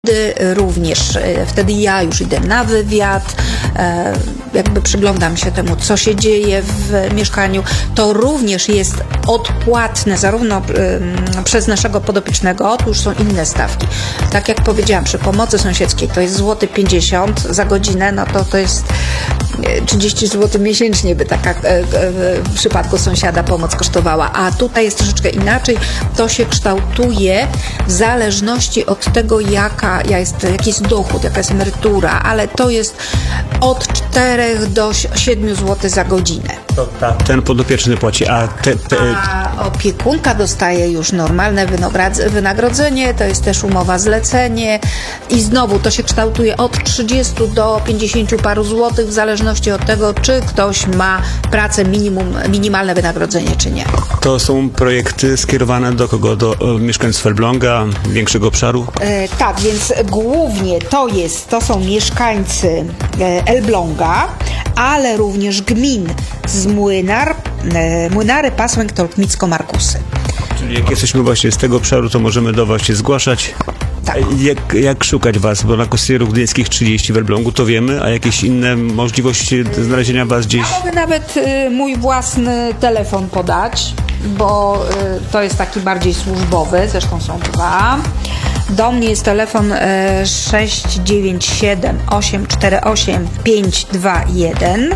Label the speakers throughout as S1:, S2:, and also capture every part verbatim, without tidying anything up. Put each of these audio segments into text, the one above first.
S1: Również wtedy ja już idę na wywiad, jakby przyglądam się temu, co się dzieje w mieszkaniu. To również jest odpłatne zarówno przez naszego podopiecznego, tu już są inne stawki. Tak jak powiedziałam, przy pomocy sąsiedzkiej to jest złoty pięćdziesiąt za godzinę, no to to jest trzydzieści złotych miesięcznie by taka w przypadku sąsiada pomoc kosztowała, a tutaj jest troszeczkę inaczej. To się kształtuje w zależności od tego, jaka jest, jaki jest dochód, jaka jest emerytura, ale to jest od czterech do siedmiu złotych za godzinę.
S2: To ta, ten podopieczny płaci, a, te, te...
S1: a opiekunka dostaje już normalne wynagrodzenie, to jest też umowa zlecenie i znowu to się kształtuje od trzydziestu do pięćdziesięciu paru złotych w zależności od tego, czy ktoś ma pracę minimum, minimalne wynagrodzenie, czy nie.
S2: To są projekty skierowane do kogo? Do e, mieszkańców Elbląga, większego obszaru?
S1: E, tak, więc głównie to jest, to są mieszkańcy e, Elbląga, ale również gmin z Młynar, e, Młynary, Pasłęk, Tolkmicko, Markusy.
S2: Czyli jak jesteśmy właśnie z tego obszaru, to możemy do Was się zgłaszać.
S1: Tak.
S2: Jak, jak szukać Was? Bo na Kostierów Gdyńskich trzydzieści w Elblągu to wiemy, a jakieś inne możliwości znalezienia Was gdzieś?
S1: Ja mogę nawet y, mój własny telefon podać, bo y, to jest taki bardziej służbowy, zresztą są dwa. Do mnie jest telefon y, sześć dziewięć siedem osiem cztery osiem pięć dwa jeden.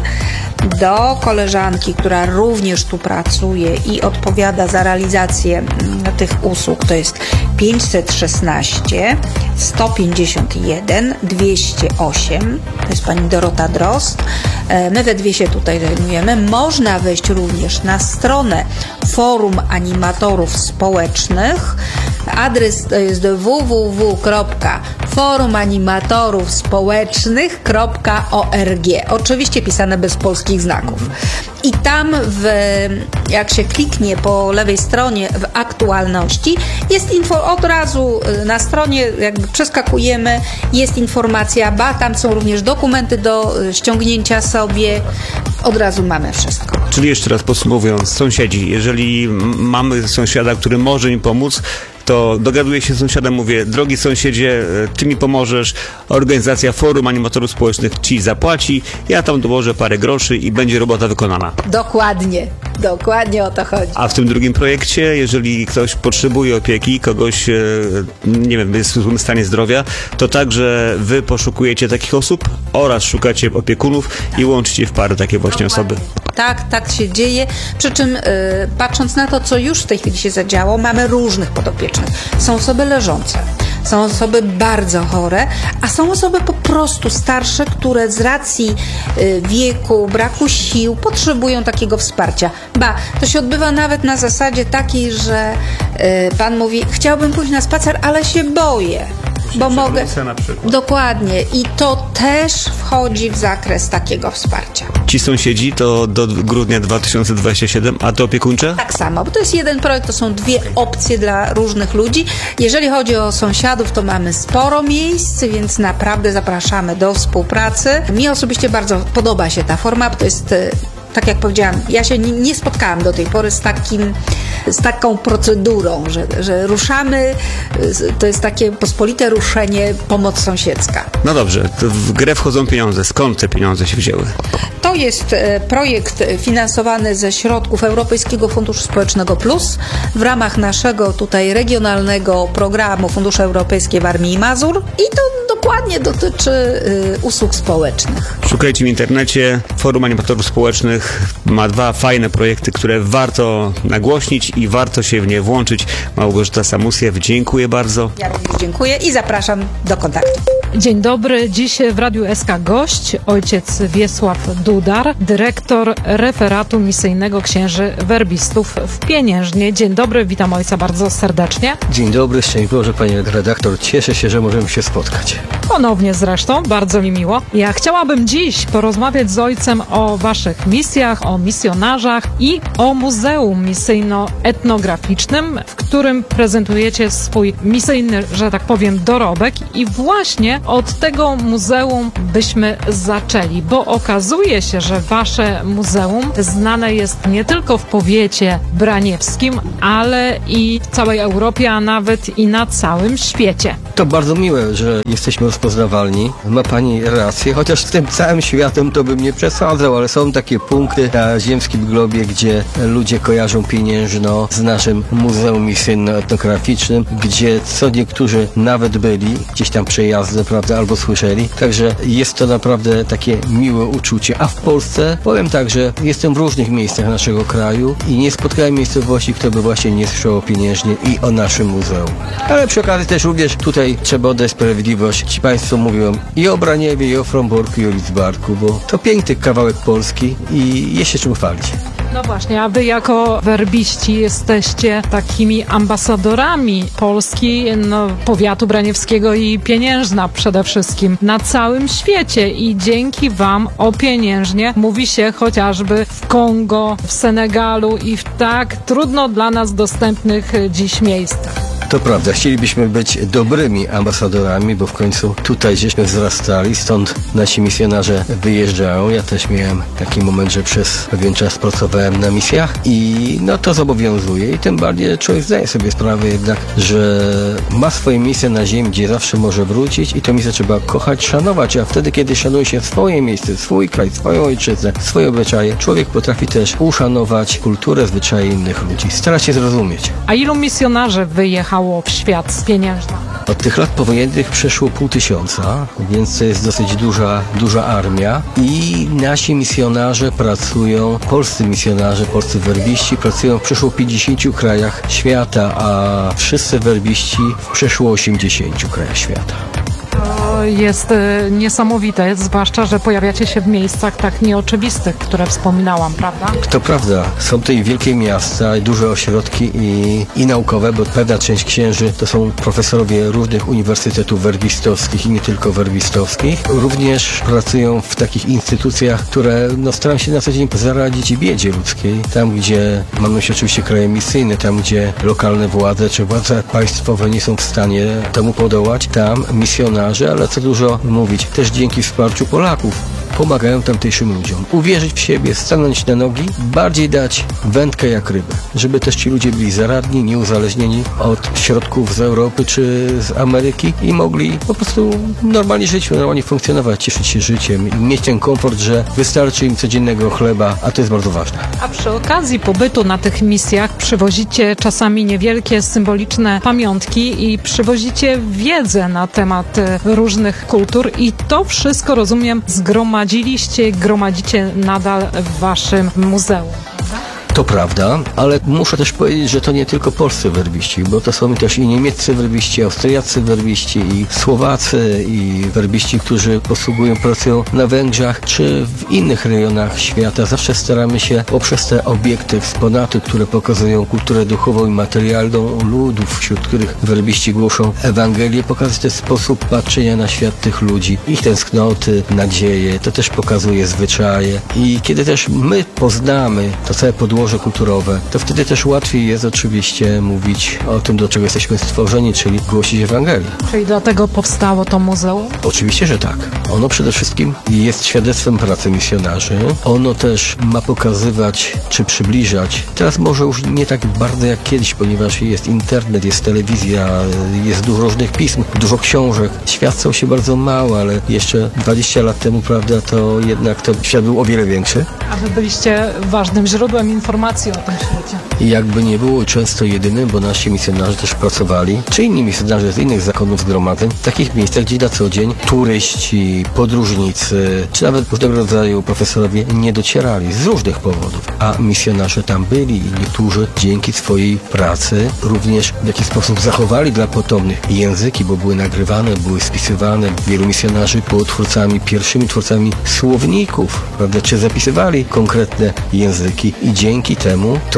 S1: Do koleżanki, która również tu pracuje i odpowiada za realizację y, tych usług, to jest pięćset szesnaście sto pięćdziesiąt jeden dwieście osiem. To jest pani Dorota Drozd. My we dwie się tutaj zajmujemy. Można wejść również na stronę Forum Animatorów Społecznych. Adres to jest w w w kropka forum animatorów społecznych kropka org. Oczywiście pisane bez polskich znaków. I tam, w, jak się kliknie po lewej stronie w aktualności, jest info od razu na stronie, jakby przeskakujemy, jest informacja, ba, tam są również dokumenty do ściągnięcia sobie. Od razu mamy wszystko.
S2: Czyli jeszcze raz podsumowując, sąsiedzi, jeżeli mamy sąsiada, który może im pomóc, to dogaduję się z sąsiadem, mówię, drogi sąsiedzie, ty mi pomożesz, organizacja Forum Animatorów Społecznych ci zapłaci, ja tam dołożę parę groszy i będzie robota wykonana.
S1: Dokładnie, dokładnie o to chodzi.
S2: A w tym drugim projekcie, jeżeli ktoś potrzebuje opieki, kogoś, nie wiem, jest w złym stanie zdrowia, to także wy poszukujecie takich osób oraz szukacie opiekunów i łączycie w pary takie właśnie
S1: Dokładnie.
S2: osoby.
S1: Tak, tak się dzieje, przy czym yy, patrząc na to, co już w tej chwili się zadziało, mamy różnych podopiecznych. Są osoby leżące, są osoby bardzo chore, a są osoby po prostu starsze, które z racji y, wieku, braku sił potrzebują takiego wsparcia. Ba, to się odbywa nawet na zasadzie takiej, że y, pan mówi, chciałbym pójść na spacer, ale się boję. Bo mogę.
S2: Na przykład.
S1: Dokładnie. I to też wchodzi w zakres takiego wsparcia.
S2: Ci sąsiedzi to do grudnia dwa tysiące dwudziestego siódmego, a to opiekuńcze?
S1: Tak samo, bo to jest jeden projekt, to są dwie opcje dla różnych ludzi. Jeżeli chodzi o sąsiadów, to mamy sporo miejsc, więc naprawdę zapraszamy do współpracy. Mi osobiście bardzo podoba się ta forma, bo to jest, tak jak powiedziałam, ja się nie, nie spotkałam do tej pory z takim, z taką procedurą, że, że ruszamy, to jest takie pospolite ruszenie, pomoc sąsiedzka.
S2: No dobrze, to w grę wchodzą pieniądze. Skąd te pieniądze się wzięły?
S1: To jest projekt finansowany ze środków Europejskiego Funduszu Społecznego Plus w ramach naszego tutaj regionalnego programu Fundusze Europejskie w Warmii i Mazur i to dokładnie dotyczy y, usług społecznych.
S2: Szukajcie w internecie. Forum Animatorów Społecznych ma dwa fajne projekty, które warto nagłośnić i warto się w nie włączyć. Małgorzata Samusjew, dziękuję bardzo.
S1: Ja również dziękuję i zapraszam do kontaktu.
S3: Dzień dobry. Dziś w Radiu S K gość ojciec Wiesław Dudar, dyrektor referatu misyjnego księży werbistów w Pieniężnie. Dzień dobry, witam ojca bardzo serdecznie.
S4: Dzień dobry, szczęść Boże, panie redaktor. Cieszę się, że możemy się spotkać.
S3: Ponownie zresztą, bardzo mi miło. Ja chciałabym dziś porozmawiać z ojcem o waszych misjach, o misjonarzach i o muzeum misyjno-etnograficznym, w którym prezentujecie swój misyjny, że tak powiem, dorobek i właśnie od tego muzeum byśmy zaczęli, bo okazuje się, że wasze muzeum znane jest nie tylko w powiecie braniewskim, ale i w całej Europie, a nawet i na całym świecie.
S4: To bardzo miłe, że jesteśmy rozpoznawalni. Ma pani rację, chociaż z tym całym światem to bym nie przesadzał, ale są takie punkty na ziemskim globie, gdzie ludzie kojarzą Pieniężno z naszym Muzeum Misyjno-Etnograficznym, gdzie co niektórzy nawet byli, gdzieś tam przejazdem, prawda, albo słyszeli. Także jest to naprawdę takie miłe uczucie. A w Polsce powiem tak, że jestem w różnych miejscach naszego kraju i nie spotkałem miejscowości, kto by właśnie nie słyszał o Pieniężnie i o naszym muzeum. Ale przy okazji też również tutaj trzeba oddać sprawiedliwość. Ci państwo mówią i o Braniewie, i o Fromborku, i o Lidzbarku, bo to piękny kawałek Polski i jest się czym chwalić.
S3: No właśnie, a wy jako werbiści jesteście takimi ambasadorami Polski, no, powiatu braniewskiego i Pieniężna przede wszystkim na całym świecie i dzięki wam o Pieniężnie mówi się chociażby w Kongo, w Senegalu i w tak trudno dla nas dostępnych dziś miejscach.
S4: To prawda, chcielibyśmy być dobrymi ambasadorami, bo w końcu tutaj żeśmy wzrastali, stąd nasi misjonarze wyjeżdżają. Ja też miałem taki moment, że przez pewien czas pracowałem na misjach i no to zobowiązuje i tym bardziej człowiek zdaje sobie sprawę jednak, że ma swoje miejsce na ziemi, gdzie zawsze może wrócić i to miejsce trzeba kochać, szanować, a wtedy, kiedy szanuje się swoje miejsce, swój kraj, swoją ojczyznę, swoje obyczaje, człowiek potrafi też uszanować kulturę, zwyczaje innych ludzi, stara się zrozumieć.
S3: A ilu misjonarzy wyjechało w świat z Pieniężna?
S4: Od tych lat powojennych przeszło pół tysiąca, więc to jest dosyć duża, duża armia i nasi misjonarze pracują, polscy misjonarze, polscy werbiści pracują w przeszło pięćdziesięciu krajach świata, a wszyscy werbiści w przeszło osiemdziesięciu krajach świata.
S3: To jest e, niesamowite, zwłaszcza, że pojawiacie się w miejscach tak nieoczywistych, które wspominałam, prawda?
S4: To prawda. Są tutaj wielkie miasta, duże ośrodki i, i naukowe, bo pewna część księży to są profesorowie różnych uniwersytetów werbistowskich i nie tylko werbistowskich. Również pracują w takich instytucjach, które no, starają się na co dzień zaradzić biedzie ludzkiej. Tam, gdzie mamy się oczywiście kraje misyjne, tam, gdzie lokalne władze czy władze państwowe nie są w stanie temu podołać, tam misjonarze, ale co dużo mówić, też dzięki wsparciu Polaków pomagają tamtejszym ludziom. Uwierzyć w siebie, stanąć na nogi, bardziej dać wędkę jak rybę, żeby też ci ludzie byli zaradni, nieuzależnieni od środków z Europy czy z Ameryki i mogli po prostu normalnie żyć, normalnie funkcjonować, cieszyć się życiem i mieć ten komfort, że wystarczy im codziennego chleba, a to jest bardzo ważne.
S3: A przy okazji pobytu na tych misjach przywozicie czasami niewielkie, symboliczne pamiątki i przywozicie wiedzę na temat różnych kultur i to wszystko, rozumiem, zgromadziliście, gromadzicie nadal w waszym muzeum.
S4: To prawda, ale muszę też powiedzieć, że to nie tylko polscy werbiści, bo to są też i niemieccy werbiści, austriaccy werbiści, i Słowacy, i werbiści, którzy posługują, pracują na Węgrzech, czy w innych rejonach świata. Zawsze staramy się poprzez te obiekty, eksponaty, które pokazują kulturę duchową i materialną ludów, wśród których werbiści głoszą Ewangelię, pokazać ten sposób patrzenia na świat tych ludzi, ich tęsknoty, nadzieje. To też pokazuje zwyczaje. I kiedy też my poznamy to całe podłoże kulturowe, to wtedy też łatwiej jest oczywiście mówić o tym, do czego jesteśmy stworzeni, czyli głosić Ewangelię.
S3: Czyli dlatego powstało to muzeum?
S4: Oczywiście, że tak. Ono przede wszystkim jest świadectwem pracy misjonarzy. Ono też ma pokazywać, czy przybliżać. Teraz może już nie tak bardzo jak kiedyś, ponieważ jest internet, jest telewizja, jest dużo różnych pism, dużo książek. Świat stał się bardzo mały, ale jeszcze dwadzieścia lat temu, prawda, to jednak to świat był o wiele większy.
S3: A wy byliście ważnym źródłem informacji o tym świecie.
S4: I jakby nie było często jedynym, bo nasi misjonarze też pracowali, czy inni misjonarze z innych zakonów zgromadzeń, w takich miejscach, gdzie na co dzień turyści, podróżnicy, czy nawet różnego rodzaju profesorowie nie docierali z różnych powodów. A misjonarze tam byli i niektórzy dzięki swojej pracy również w jakiś sposób zachowali dla potomnych języki, bo były nagrywane, były spisywane. Wielu misjonarzy było twórcami, pierwszymi twórcami słowników, prawda, czy zapisywali konkretne języki i dzięki temu to zostało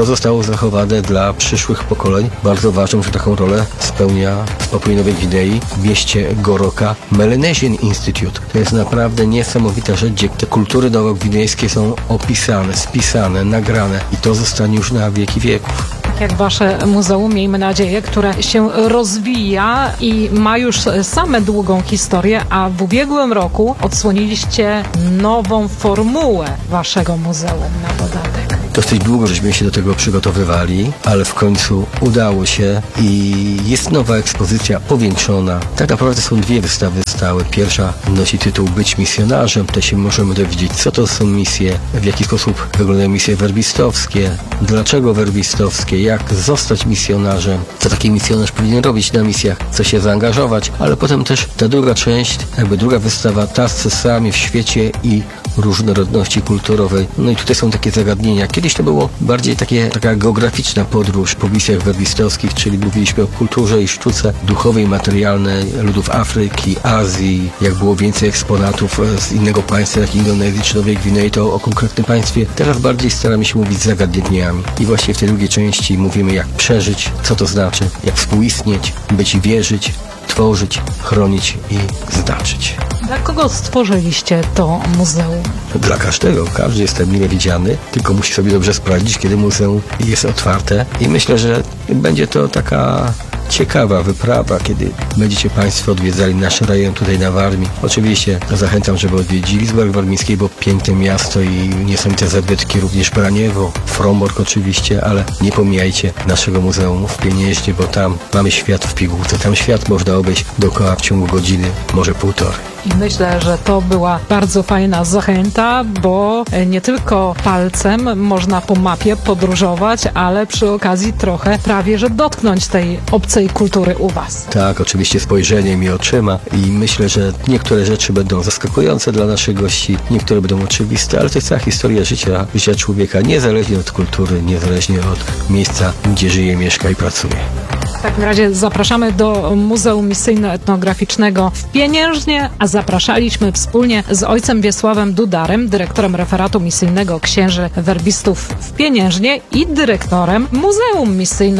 S4: zachowane dla przyszłych pokoleń. Bardzo ważną, że taką rolę spełnia w Papui Nowej Gwinei w mieście Goroka Melanesian Institute. To jest naprawdę niesamowita rzecz, gdzie te kultury nowogwinejskie są opisane, spisane, nagrane i to zostanie już na wieki wieków.
S3: Jak wasze muzeum, miejmy nadzieję, które się rozwija i ma już same długą historię, a w ubiegłym roku odsłoniliście nową formułę waszego muzeum na dodatek.
S4: Dosyć długo żeśmy się do tego przygotowywali, ale w końcu udało się i jest nowa ekspozycja powiększona. Tak naprawdę są dwie wystawy stałe. Pierwsza nosi tytuł Być misjonarzem. Tutaj się możemy dowiedzieć, co to są misje, w jaki sposób wyglądają misje werbistowskie, dlaczego werbistowskie, jak zostać misjonarzem, co taki misjonarz powinien robić na misjach, co się zaangażować, ale potem też ta druga część, jakby druga wystawa, Tacy sami w świecie i różnorodności kulturowej. No i tutaj są takie zagadnienia. Kiedyś to było bardziej takie, taka geograficzna podróż po misjach werbistowskich, czyli mówiliśmy o kulturze i sztuce duchowej i materialnej ludów Afryki, Azji. Jak było więcej eksponatów z innego państwa, jak Indonezji czy Nowej Gwinei, to o konkretnym państwie. Teraz bardziej staramy się mówić zagadnieniami. I właśnie w tej drugiej części mówimy, jak przeżyć, co to znaczy, jak współistnieć, być i wierzyć, tworzyć, chronić i znaczyć.
S3: Dla kogo stworzyliście to muzeum?
S4: Dla każdego. Każdy jest tam mile widziany, tylko musi sobie dobrze sprawdzić, kiedy muzeum jest otwarte. I myślę, że będzie to taka ciekawa wyprawa, kiedy będziecie Państwo odwiedzali nasz rejon tutaj na Warmii. Oczywiście zachęcam, żeby odwiedzili Zborach Warmińskiej, bo piękne miasto i niesamowite zabytki, również Braniewo, Frombork oczywiście, ale nie pomijajcie naszego muzeum w Pienięźnie, bo tam mamy świat w pigułce. Tam świat można obejść dookoła w ciągu godziny, może półtorej.
S3: I myślę, że to była bardzo fajna zachęta, bo nie tylko palcem można po mapie podróżować, ale przy okazji trochę prawie, że dotknąć tej obcej kultury u was.
S4: Tak, oczywiście spojrzeniem i oczyma i myślę, że niektóre rzeczy będą zaskakujące dla naszych gości, niektóre będą oczywiste, ale to jest cała historia życia, życia człowieka, niezależnie od kultury, niezależnie od miejsca, gdzie żyje, mieszka i pracuje.
S3: W takim razie zapraszamy do Muzeum Misyjno-Etnograficznego w Pieniężnie, a zapraszaliśmy wspólnie z ojcem Wiesławem Dudarem, dyrektorem referatu misyjnego księży werbistów w Pieniężnie i dyrektorem Muzeum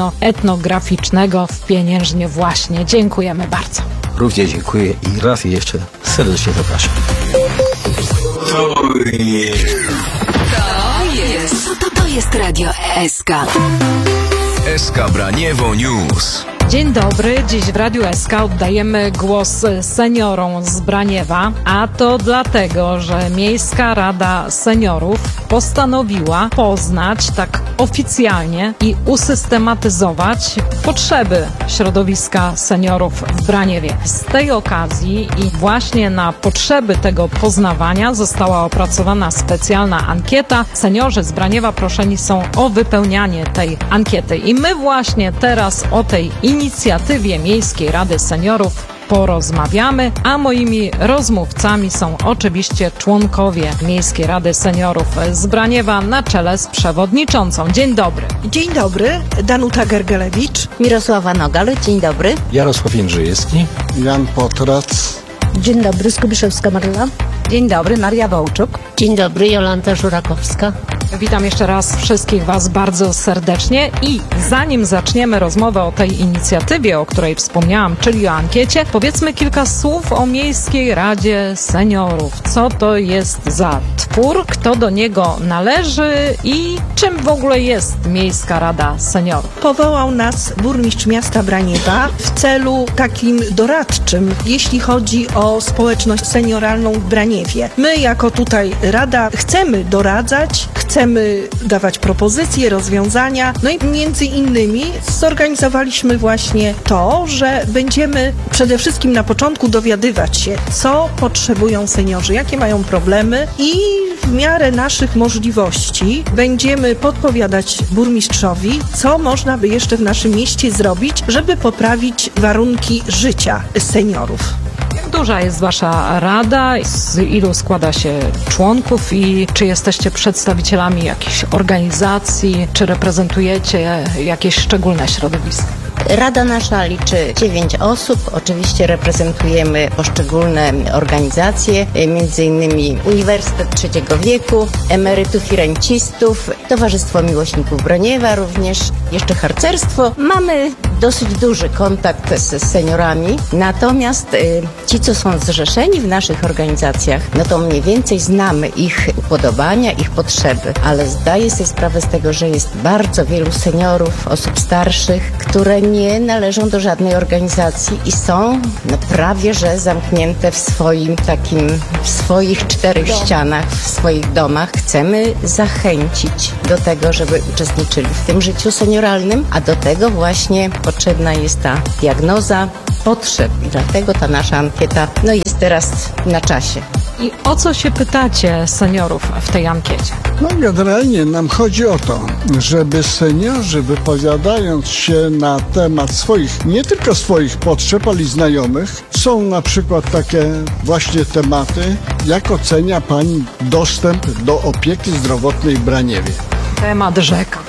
S3: Misyjno-Etnograficznego w Pieniężnie właśnie. Dziękujemy bardzo.
S4: Również dziękuję i raz jeszcze serdecznie zapraszam.
S5: To jest... To, to, to jest Radio S K. S K Braniewo News.
S3: Dzień dobry, dziś w Radiu S K oddajemy głos seniorom z Braniewa, a to dlatego, że Miejska Rada Seniorów postanowiła poznać tak oficjalnie i usystematyzować potrzeby środowiska seniorów w Braniewie. Z tej okazji i właśnie na potrzeby tego poznawania została opracowana specjalna ankieta. Seniorzy z Braniewa proszeni są o wypełnianie tej ankiety i my właśnie teraz o tej inicjatywie Miejskiej Rady Seniorów porozmawiamy, a moimi rozmówcami są oczywiście członkowie Miejskiej Rady Seniorów z Braniewa na czele z przewodniczącą. Dzień dobry.
S6: Dzień dobry, Danuta Gergelewicz.
S7: Mirosława Nogal, dzień dobry.
S8: Jarosław Jędrzejewski.
S9: Jan Potrac.
S7: Dzień dobry, Skubiszewska Maryla.
S10: Dzień dobry, Maria Wołczuk.
S11: Dzień dobry, Jolanta Żurakowska.
S3: Witam jeszcze raz wszystkich Was bardzo serdecznie i zanim zaczniemy rozmowę o tej inicjatywie, o której wspomniałam, czyli o ankiecie, powiedzmy kilka słów o Miejskiej Radzie Seniorów. Co to jest za twór, kto do niego należy i czym w ogóle jest Miejska Rada Seniorów?
S6: Powołał nas burmistrz miasta Braniewa w celu takim doradczym, jeśli chodzi o społeczność senioralną w Braniewie. My jako tutaj Rada chcemy doradzać, chcemy dawać propozycje, rozwiązania, no i między innymi zorganizowaliśmy właśnie to, że będziemy przede wszystkim na początku dowiadywać się, co potrzebują seniorzy, jakie mają problemy i w miarę naszych możliwości będziemy podpowiadać burmistrzowi, co można by jeszcze w naszym mieście zrobić, żeby poprawić warunki życia seniorów.
S3: Jak duża jest Wasza rada? Z ilu składa się członków i czy jesteście przedstawicielami jakichś organizacji, czy reprezentujecie jakieś szczególne środowisko?
S7: Rada nasza liczy dziewięć osób. Oczywiście reprezentujemy poszczególne organizacje, między innymi Uniwersytet Trzeciego Wieku, emerytów i rencistów, Towarzystwo Miłośników Braniewa również, jeszcze harcerstwo. Mamy dosyć duży kontakt z seniorami, natomiast y, ci, co są zrzeszeni w naszych organizacjach, no to mniej więcej znamy ich upodobania, ich potrzeby, ale zdaję sobie sprawę z tego, że jest bardzo wielu seniorów, osób starszych, które nie należą do żadnej organizacji i są no, prawie że zamknięte w swoim takim, w swoich czterech ścianach, w swoich domach. Chcemy zachęcić do tego, żeby uczestniczyli w tym życiu senioralnym, a do tego właśnie potrzebna jest ta diagnoza potrzeb i dlatego ta nasza ankieta no, jest teraz na czasie.
S3: I o co się pytacie seniorów w tej ankiecie?
S9: No generalnie nam chodzi o to, żeby seniorzy wypowiadając się na temat swoich, nie tylko swoich potrzeb, ale i znajomych, są na przykład takie właśnie tematy, jak ocenia Pani dostęp do opieki zdrowotnej w Braniewie?
S3: Temat rzeka.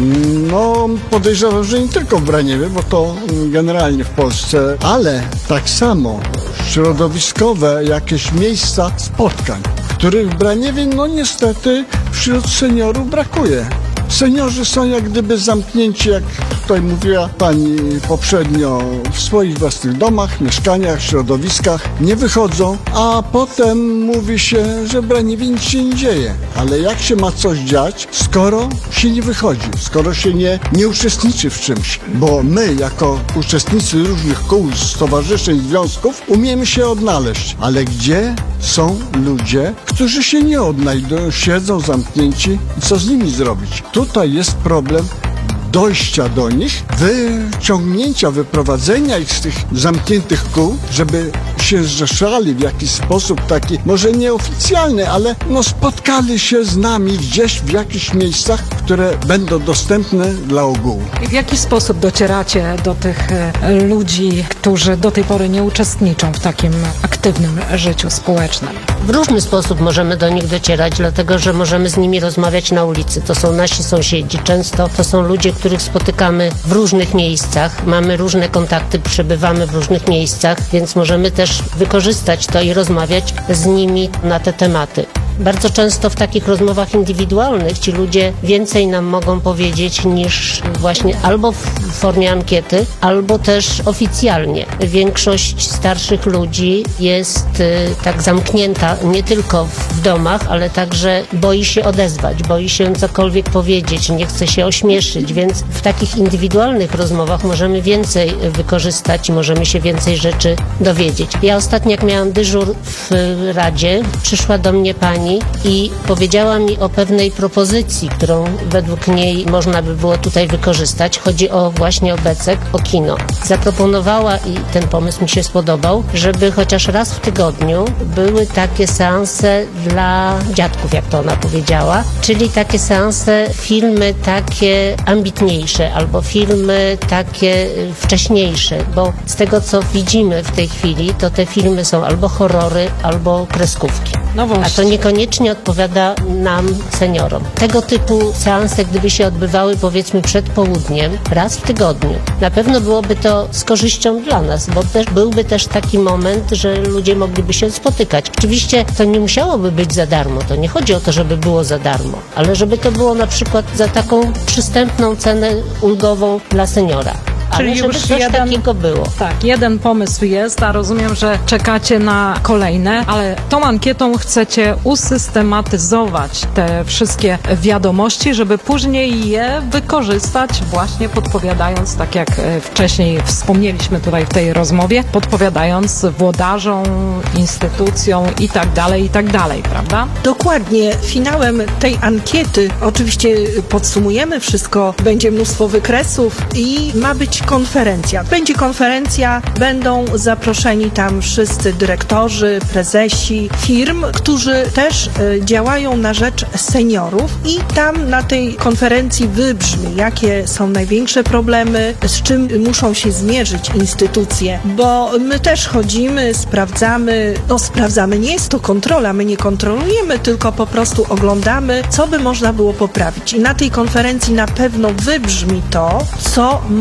S9: No, podejrzewam, że nie tylko w Braniewie, bo to generalnie w Polsce, ale tak samo środowiskowe jakieś miejsca spotkań, których w Braniewie, no niestety, wśród seniorów brakuje. Seniorzy są jak gdyby zamknięci, jak tutaj mówiła Pani poprzednio, w swoich własnych domach, mieszkaniach, środowiskach, nie wychodzą, a potem mówi się, że w Braniewie nic się nie dzieje. Ale jak się ma coś dziać, skoro się nie wychodzi, skoro się nie, nie uczestniczy w czymś? Bo my, jako uczestnicy różnych kół, stowarzyszeń, związków, umiemy się odnaleźć. Ale gdzie są ludzie, którzy się nie odnajdują, siedzą zamknięci i co z nimi zrobić? Tutaj jest problem dojścia do nich, wyciągnięcia, wyprowadzenia ich z tych zamkniętych kół, żeby się zrzeszali w jakiś sposób taki, może nieoficjalny, ale no spotkali się z nami gdzieś w jakichś miejscach, które będą dostępne dla ogółu.
S3: I w jaki sposób docieracie do tych e, ludzi, którzy do tej pory nie uczestniczą w takim aktywnym życiu społecznym?
S11: W różny sposób możemy do nich docierać, dlatego że możemy z nimi rozmawiać na ulicy. To są nasi sąsiedzi. Często to są ludzie, których spotykamy w różnych miejscach. Mamy różne kontakty, przebywamy w różnych miejscach, więc możemy też wykorzystać to i rozmawiać z nimi na te tematy. Bardzo często w takich rozmowach indywidualnych ci ludzie więcej nam mogą powiedzieć niż właśnie albo w formie ankiety, albo też oficjalnie. Większość starszych ludzi jest y, tak zamknięta nie tylko w domach, ale także boi się odezwać, boi się cokolwiek powiedzieć, nie chce się ośmieszyć, więc w takich indywidualnych rozmowach możemy więcej wykorzystać i możemy się więcej rzeczy dowiedzieć. Ja ostatnio jak miałam dyżur w Radzie, przyszła do mnie pani i powiedziała mi o pewnej propozycji, którą według niej można by było tutaj wykorzystać. Chodzi o właśnie o Becek, o kino. Zaproponowała, i ten pomysł mi się spodobał, żeby chociaż raz w tygodniu były takie seanse dla dziadków, jak to ona powiedziała, czyli takie seanse, filmy takie ambitniejsze albo filmy takie wcześniejsze, bo z tego co widzimy w tej chwili, to te filmy są albo horrory, albo kreskówki.
S3: No właśnie.
S11: A to niekoniecznie odpowiada nam, seniorom. Tego typu seanse, gdyby się odbywały powiedzmy przed południem, raz w tygodniu, na pewno byłoby to z korzyścią dla nas, bo też, byłby też taki moment, że ludzie mogliby się spotykać. Oczywiście to nie musiałoby być za darmo, to nie chodzi o to, żeby było za darmo, ale żeby to było na przykład za taką przystępną cenę ulgową dla seniora.
S3: Czyli
S11: ale żeby
S3: już
S11: coś
S3: jeden,
S11: takiego było.
S3: Tak, jeden pomysł jest, a rozumiem, że czekacie na kolejne, ale tą ankietą chcecie usystematyzować te wszystkie wiadomości, żeby później je wykorzystać właśnie podpowiadając, tak jak wcześniej wspomnieliśmy tutaj w tej rozmowie, podpowiadając włodarzom, instytucjom i tak dalej, i tak dalej, prawda?
S6: Dokładnie. Finałem tej ankiety oczywiście podsumujemy wszystko, będzie mnóstwo wykresów i ma być konferencja. Będzie konferencja, będą zaproszeni tam wszyscy dyrektorzy, prezesi firm, którzy też y, działają na rzecz seniorów i tam na tej konferencji wybrzmi, jakie są największe problemy, z czym muszą się zmierzyć instytucje, bo my też chodzimy, sprawdzamy, no sprawdzamy, nie jest to kontrola, my nie kontrolujemy, tylko po prostu oglądamy, co by można było poprawić. I na tej konferencji na pewno wybrzmi to, co można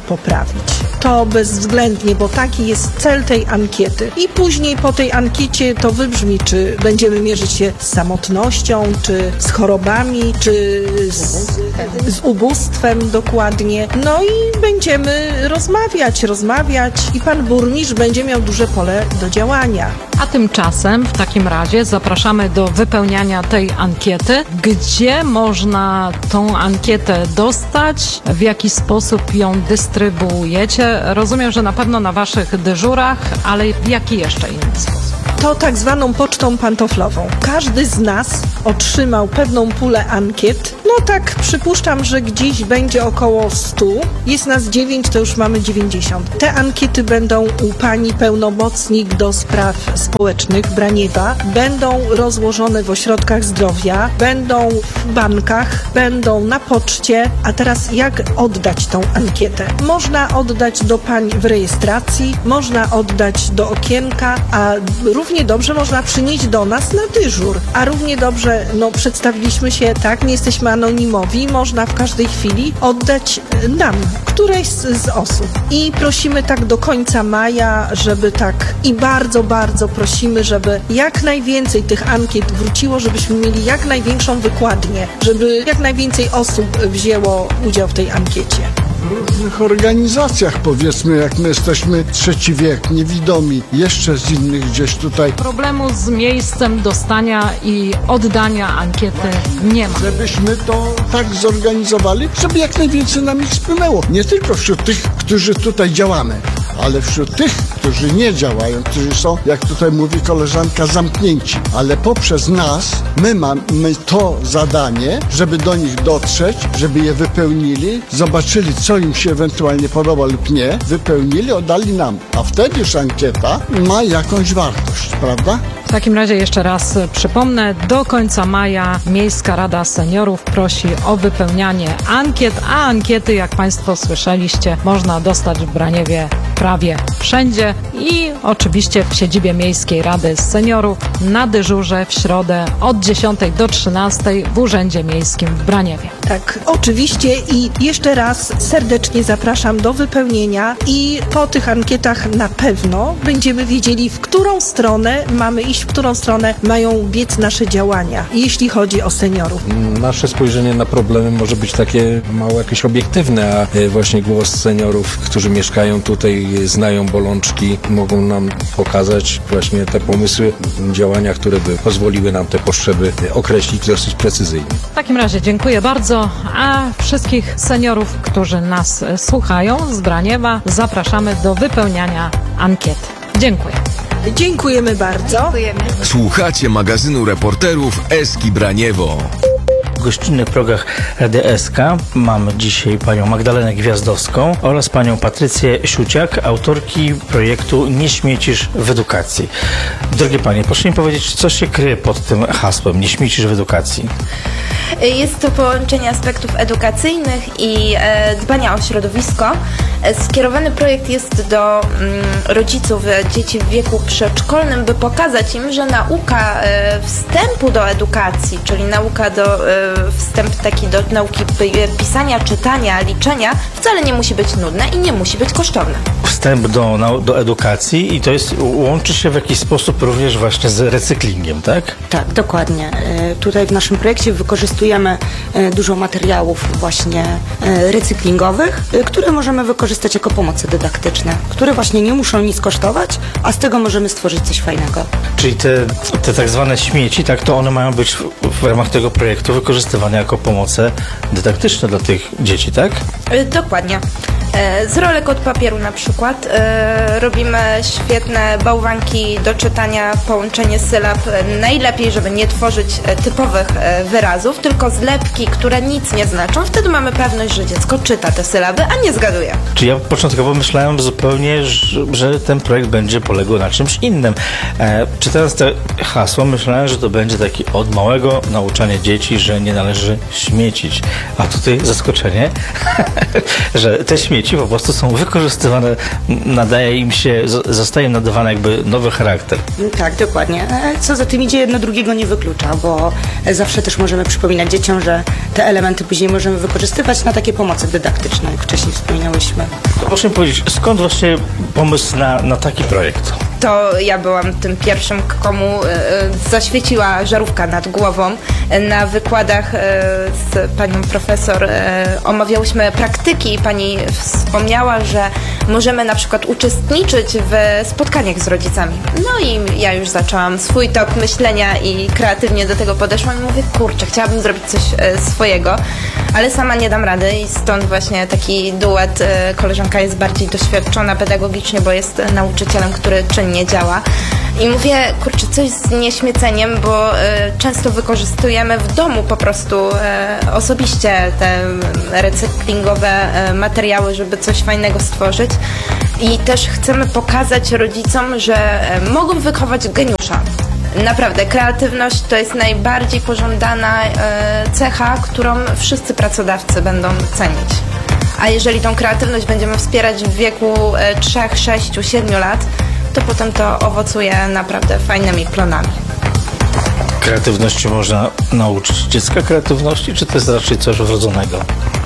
S6: poprawić. To bezwzględnie, bo taki jest cel tej ankiety. I później po tej ankiecie to wybrzmi, czy będziemy mierzyć się z samotnością, czy z chorobami, czy z, z ubóstwem dokładnie. No i będziemy rozmawiać, rozmawiać i pan burmistrz będzie miał duże pole do działania.
S3: A tymczasem w takim razie zapraszamy do wypełniania tej ankiety. Gdzie można tą ankietę dostać? W jaki sposób ją dystrybuujecie? Rozumiem, że na pewno na waszych dyżurach, ale w jaki jeszcze inny sposób?
S6: To tak zwaną pocztą pantoflową. Każdy z nas otrzymał pewną pulę ankiet. No tak przypuszczam, że gdzieś będzie około stu. Jest nas dziewięć, to już mamy dziewięćdziesiąt. Te ankiety będą u pani pełnomocnik do spraw społecznych Braniewa. Będą rozłożone w ośrodkach zdrowia, będą w bankach, będą na poczcie. A teraz jak oddać tą ankietę? Można oddać do pań w rejestracji, można oddać do okienka, a równie dobrze można przynieść do nas na dyżur. A równie dobrze, no przedstawiliśmy się tak, nie jesteśmy anonimowi, można w każdej chwili oddać nam, którejś z, z osób. I prosimy tak do końca maja, żeby tak i bardzo, bardzo prosimy, żeby jak najwięcej tych ankiet wróciło, żebyśmy mieli jak największą wykładnię, żeby jak najwięcej osób wzięło udział w tej ankiecie.
S9: W różnych organizacjach, powiedzmy, jak my jesteśmy trzeci wiek, niewidomi, jeszcze z innych gdzieś tutaj.
S3: Problemu z miejscem dostania i oddania ankiety nie ma.
S9: Żebyśmy to tak zorganizowali, żeby jak najwięcej nam ich spłynęło. Nie tylko wśród tych, którzy tutaj działamy, ale wśród tych, którzy nie działają, którzy są, jak tutaj mówi koleżanka, zamknięci. Ale poprzez nas, my mamy to zadanie, żeby do nich dotrzeć, żeby je wypełnili, zobaczyli, co im się ewentualnie podoba lub nie, wypełnili, oddali nam. A wtedy już ankieta ma jakąś wartość, prawda?
S3: W takim razie jeszcze raz przypomnę, do końca maja Miejska Rada Seniorów prosi o wypełnianie ankiet, a ankiety, jak Państwo słyszeliście, można dostać w Braniewie prawie wszędzie i oczywiście w siedzibie Miejskiej Rady Seniorów na dyżurze w środę od dziesiątej do trzynastej w Urzędzie Miejskim w Braniewie.
S6: Tak, oczywiście i jeszcze raz serdecznie zapraszam do wypełnienia i po tych ankietach na pewno będziemy wiedzieli, w którą stronę mamy iść, w którą stronę mają biec nasze działania, jeśli chodzi o seniorów.
S8: Nasze spojrzenie na problemy może być takie mało jakieś obiektywne, a właśnie głos seniorów, którzy mieszkają tutaj, znają bolączki, mogą nam pokazać właśnie te pomysły, działania, które by pozwoliły nam te potrzeby określić dosyć precyzyjnie.
S3: W takim razie dziękuję bardzo, a wszystkich seniorów, którzy nas słuchają z Braniewa, zapraszamy do wypełniania ankiety. Dziękuję.
S6: Dziękujemy bardzo.
S5: Dziękujemy. Słuchacie magazynu reporterów Eski Braniewo.
S12: W gościnnych progach Rady S K mamy dzisiaj panią Magdalenę Gwiazdowską oraz panią Patrycję Siuciak, autorki projektu Nie śmiecisz w edukacji. Drogie panie, proszę mi powiedzieć, co się kryje pod tym hasłem Nie śmiecisz w edukacji?
S13: Jest to połączenie aspektów edukacyjnych i e, dbania o środowisko. Skierowany projekt jest do mm, rodziców dzieci w wieku przedszkolnym, by pokazać im, że nauka e, wstępu do edukacji, czyli nauka do e, wstęp taki do nauki pisania, czytania, liczenia, wcale nie musi być nudne i nie musi być kosztowne.
S12: Wstęp do, do edukacji i to jest, łączy się w jakiś sposób również właśnie z recyklingiem, tak?
S10: Tak, dokładnie. E, Tutaj w naszym projekcie wykorzystujemy e, dużo materiałów właśnie e, recyklingowych, e, które możemy wykorzystać jako pomoce dydaktyczne, które właśnie nie muszą nic kosztować, a z tego możemy stworzyć coś fajnego.
S12: Czyli te, te tak zwane śmieci, tak, to one mają być w, w ramach tego projektu wykorzystywane jako pomoce dydaktyczne dla tych dzieci, tak?
S13: Dokładnie. Z rolek od papieru na przykład robimy świetne bałwanki do czytania, połączenie sylab, najlepiej, żeby nie tworzyć typowych wyrazów, tylko zlepki, które nic nie znaczą. Wtedy mamy pewność, że dziecko czyta te sylaby, a nie zgaduje.
S12: Czy ja początkowo myślałem zupełnie, że, że ten projekt będzie polegał na czymś innym. E, czytając te hasło, myślałem, że to będzie taki od małego nauczania dzieci, że nie należy śmiecić. A tutaj zaskoczenie. że te śmieci po prostu są wykorzystywane, nadaje im się, zostaje nadawany jakby nowy charakter.
S10: Tak, dokładnie. Co za tym idzie, jedno drugiego nie wyklucza, bo zawsze też możemy przypominać dzieciom, że te elementy później możemy wykorzystywać na takie pomoce dydaktyczne, jak wcześniej wspominałyśmy.
S12: To proszę mi powiedzieć, skąd właśnie pomysł na, na taki projekt?
S13: To ja byłam tym pierwszym, komu e, zaświeciła żarówka nad głową. Na wykładach e, z panią profesor e, omawiałyśmy praktyki i pani wspomniała, że możemy na przykład uczestniczyć w spotkaniach z rodzicami. No i ja już zaczęłam swój tok myślenia i kreatywnie do tego podeszłam i mówię, kurczę, chciałabym zrobić coś e, swojego, ale sama nie dam rady i stąd właśnie taki duet. E, koleżanka jest bardziej doświadczona pedagogicznie, bo jest nauczycielem, który czynnie działa. I mówię, kurczę, coś z nieśmieceniem, bo y, często wykorzystujemy w domu po prostu y, osobiście te recyklingowe y, materiały, żeby coś fajnego stworzyć. I też chcemy pokazać rodzicom, że y, mogą wychować geniusza. Naprawdę, kreatywność to jest najbardziej pożądana y, cecha, którą wszyscy pracodawcy będą cenić. A jeżeli tą kreatywność będziemy wspierać w wieku trzech, sześciu, siedmiu lat, to potem to owocuje naprawdę fajnymi plonami.
S12: Kreatywności można nauczyć dziecka kreatywności, czy to jest raczej coś wrodzonego?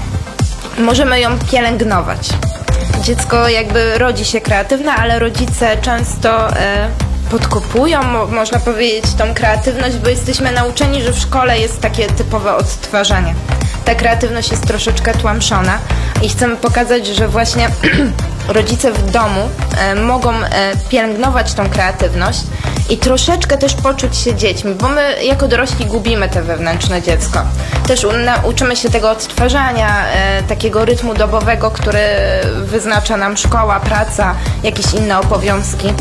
S13: Możemy ją pielęgnować. Dziecko jakby rodzi się kreatywne, ale rodzice często e, podkopują, mo, można powiedzieć, tą kreatywność, bo jesteśmy nauczeni, że w szkole jest takie typowe odtwarzanie. Ta kreatywność jest troszeczkę tłamszona i chcemy pokazać, że właśnie rodzice w domu e, mogą e, pielęgnować tą kreatywność i troszeczkę też poczuć się dziećmi, bo my jako dorośli gubimy te wewnętrzne dziecko. Też uczymy się tego odtwarzania, e, takiego rytmu dobowego, który wyznacza nam szkoła, praca, jakieś inne obowiązki.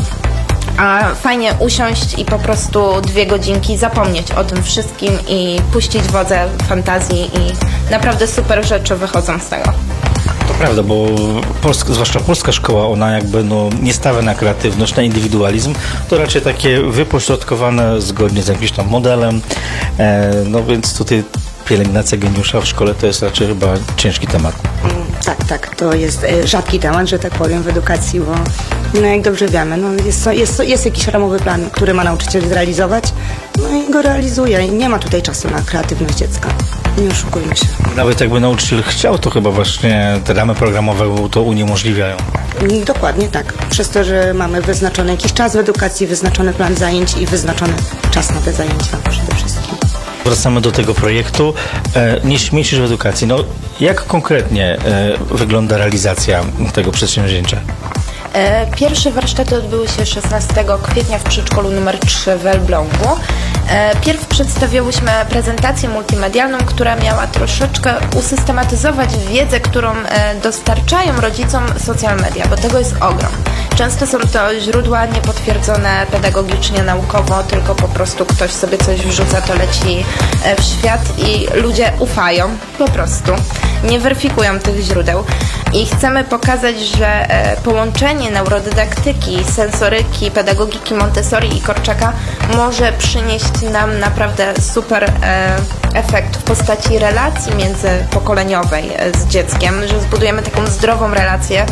S13: A fajnie usiąść i po prostu dwie godzinki zapomnieć o tym wszystkim i puścić wodze fantazji i naprawdę super rzeczy wychodzą z tego.
S12: To prawda, bo polska, zwłaszcza polska szkoła, ona jakby no, nie stawia na kreatywność, na indywidualizm, to raczej takie wypośrodkowane zgodnie z jakimś tam modelem, e, no więc tutaj pielęgnacja geniusza w szkole to jest raczej chyba ciężki temat.
S10: Tak, tak, to jest rzadki temat, że tak powiem, w edukacji, bo no jak dobrze wiemy, no jest, jest, jest jakiś ramowy plan, który ma nauczyciel zrealizować, no i go realizuje i nie ma tutaj czasu na kreatywność dziecka. Nie oszukujmy się.
S12: Nawet jakby nauczyciel chciał, to chyba właśnie te ramy programowe to uniemożliwiają.
S10: Dokładnie tak. Przez to, że mamy wyznaczony jakiś czas w edukacji, wyznaczony plan zajęć i wyznaczony czas na te zajęcia przede wszystkim.
S12: Wracamy do tego projektu. E, nie śmiecisz w edukacji. No, jak konkretnie e, wygląda realizacja tego przedsięwzięcia?
S13: Pierwsze warsztaty odbyły się szesnastego kwietnia w przedszkolu numer trzy w Elblągu. Pierw przedstawiałyśmy prezentację multimedialną, która miała troszeczkę usystematyzować wiedzę, którą dostarczają rodzicom social media, bo tego jest ogrom. Często są to źródła niepotwierdzone pedagogicznie, naukowo, tylko po prostu ktoś sobie coś wrzuca, to leci w świat i ludzie ufają po prostu. Nie weryfikują tych źródeł i chcemy pokazać, że połączenie neurodydaktyki, sensoryki, pedagogiki Montessori i Korczaka może przynieść nam naprawdę super efekt w postaci relacji międzypokoleniowej z dzieckiem, że zbudujemy taką zdrową relację,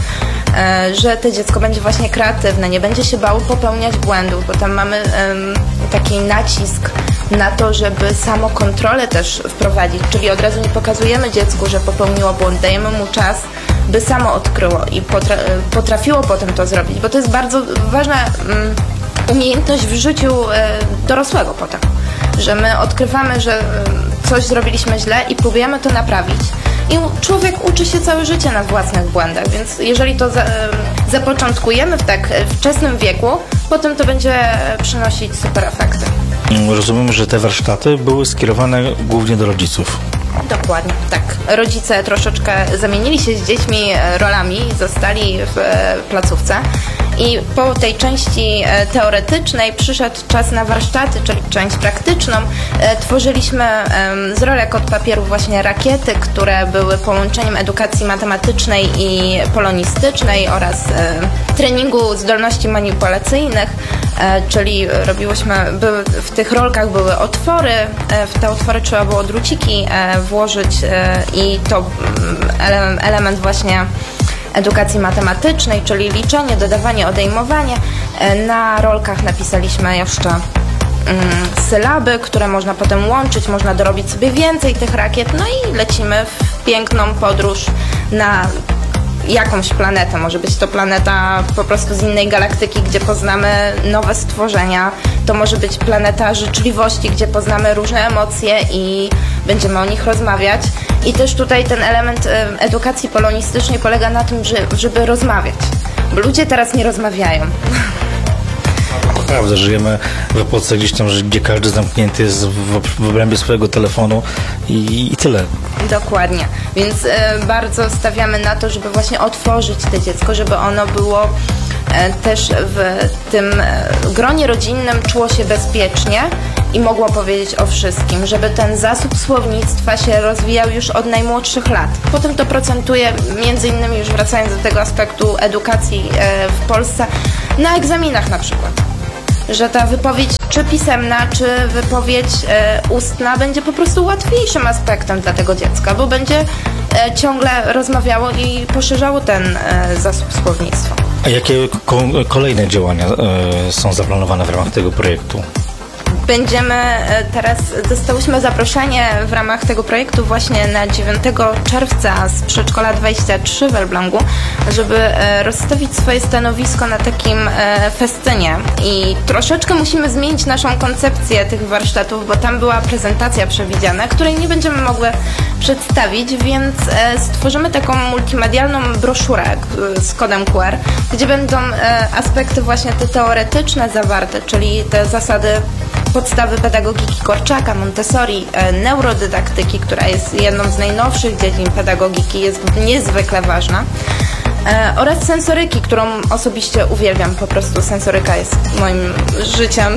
S13: że to dziecko będzie właśnie kreatywne, nie będzie się bało popełniać błędów, bo tam mamy taki nacisk na to, żeby samokontrolę też wprowadzić, czyli od razu nie pokazujemy dziecku, że popełniło błąd, dajemy mu czas, by samo odkryło i potra potrafiło potem to zrobić, bo to jest bardzo ważna um, umiejętność w życiu e, dorosłego potem, że my odkrywamy, że e, coś zrobiliśmy źle i próbujemy to naprawić. I człowiek uczy się całe życie na własnych błędach, więc jeżeli to za, e, zapoczątkujemy w tak wczesnym wieku, potem to będzie przynosić super efekty.
S12: Rozumiem, że te warsztaty były skierowane głównie do rodziców.
S13: Dokładnie, tak. Rodzice troszeczkę zamienili się z dziećmi rolami, zostali w placówce I po tej części e, teoretycznej przyszedł czas na warsztaty, czyli część praktyczną. E, tworzyliśmy e, z rolek od papieru właśnie rakiety, które były połączeniem edukacji matematycznej i polonistycznej oraz e, treningu zdolności manipulacyjnych, e, czyli robiłyśmy, były, w tych rolkach były otwory, e, w te otwory trzeba było druciki e, włożyć e, i to ele, element właśnie edukacji matematycznej, czyli liczenie, dodawanie, odejmowanie. Na rolkach napisaliśmy jeszcze mm, sylaby, które można potem łączyć, można dorobić sobie więcej tych rakiet, no i lecimy w piękną podróż na jakąś planetę. Może być to planeta po prostu z innej galaktyki, gdzie poznamy nowe stworzenia. To może być planeta życzliwości, gdzie poznamy różne emocje i będziemy o nich rozmawiać. I też tutaj ten element edukacji polonistycznej polega na tym, żeby rozmawiać. Bo ludzie teraz nie rozmawiają.
S12: Prawda, żyjemy w epoce gdzieś tam, gdzie każdy zamknięty jest w, w obrębie swojego telefonu i, i tyle.
S13: Dokładnie. Więc e, bardzo stawiamy na to, żeby właśnie otworzyć to dziecko, żeby ono było e, też w tym e, gronie rodzinnym czuło się bezpiecznie i mogło powiedzieć o wszystkim, żeby ten zasób słownictwa się rozwijał już od najmłodszych lat. Potem to procentuje, między innymi już wracając do tego aspektu edukacji e, w Polsce, na egzaminach na przykład. Że ta wypowiedź czy pisemna, czy wypowiedź e, ustna będzie po prostu łatwiejszym aspektem dla tego dziecka, bo będzie e, ciągle rozmawiało i poszerzało ten e, zasób słownictwa.
S12: A jakie ko- kolejne działania e, są zaplanowane w ramach tego projektu?
S13: Będziemy teraz, dostałyśmy zaproszenie w ramach tego projektu właśnie na dziewiątego czerwca z przedszkola dwadzieścia trzy w Elblągu, żeby rozstawić swoje stanowisko na takim festynie i troszeczkę musimy zmienić naszą koncepcję tych warsztatów, bo tam była prezentacja przewidziana, której nie będziemy mogły przedstawić, więc stworzymy taką multimedialną broszurę z kodem Q R, gdzie będą aspekty właśnie te teoretyczne zawarte, czyli te zasady podstawy pedagogiki Korczaka, Montessori, e, neurodydaktyki, która jest jedną z najnowszych dziedzin pedagogiki, jest niezwykle ważna, e, oraz sensoryki, którą osobiście uwielbiam. Po prostu sensoryka jest moim życiem.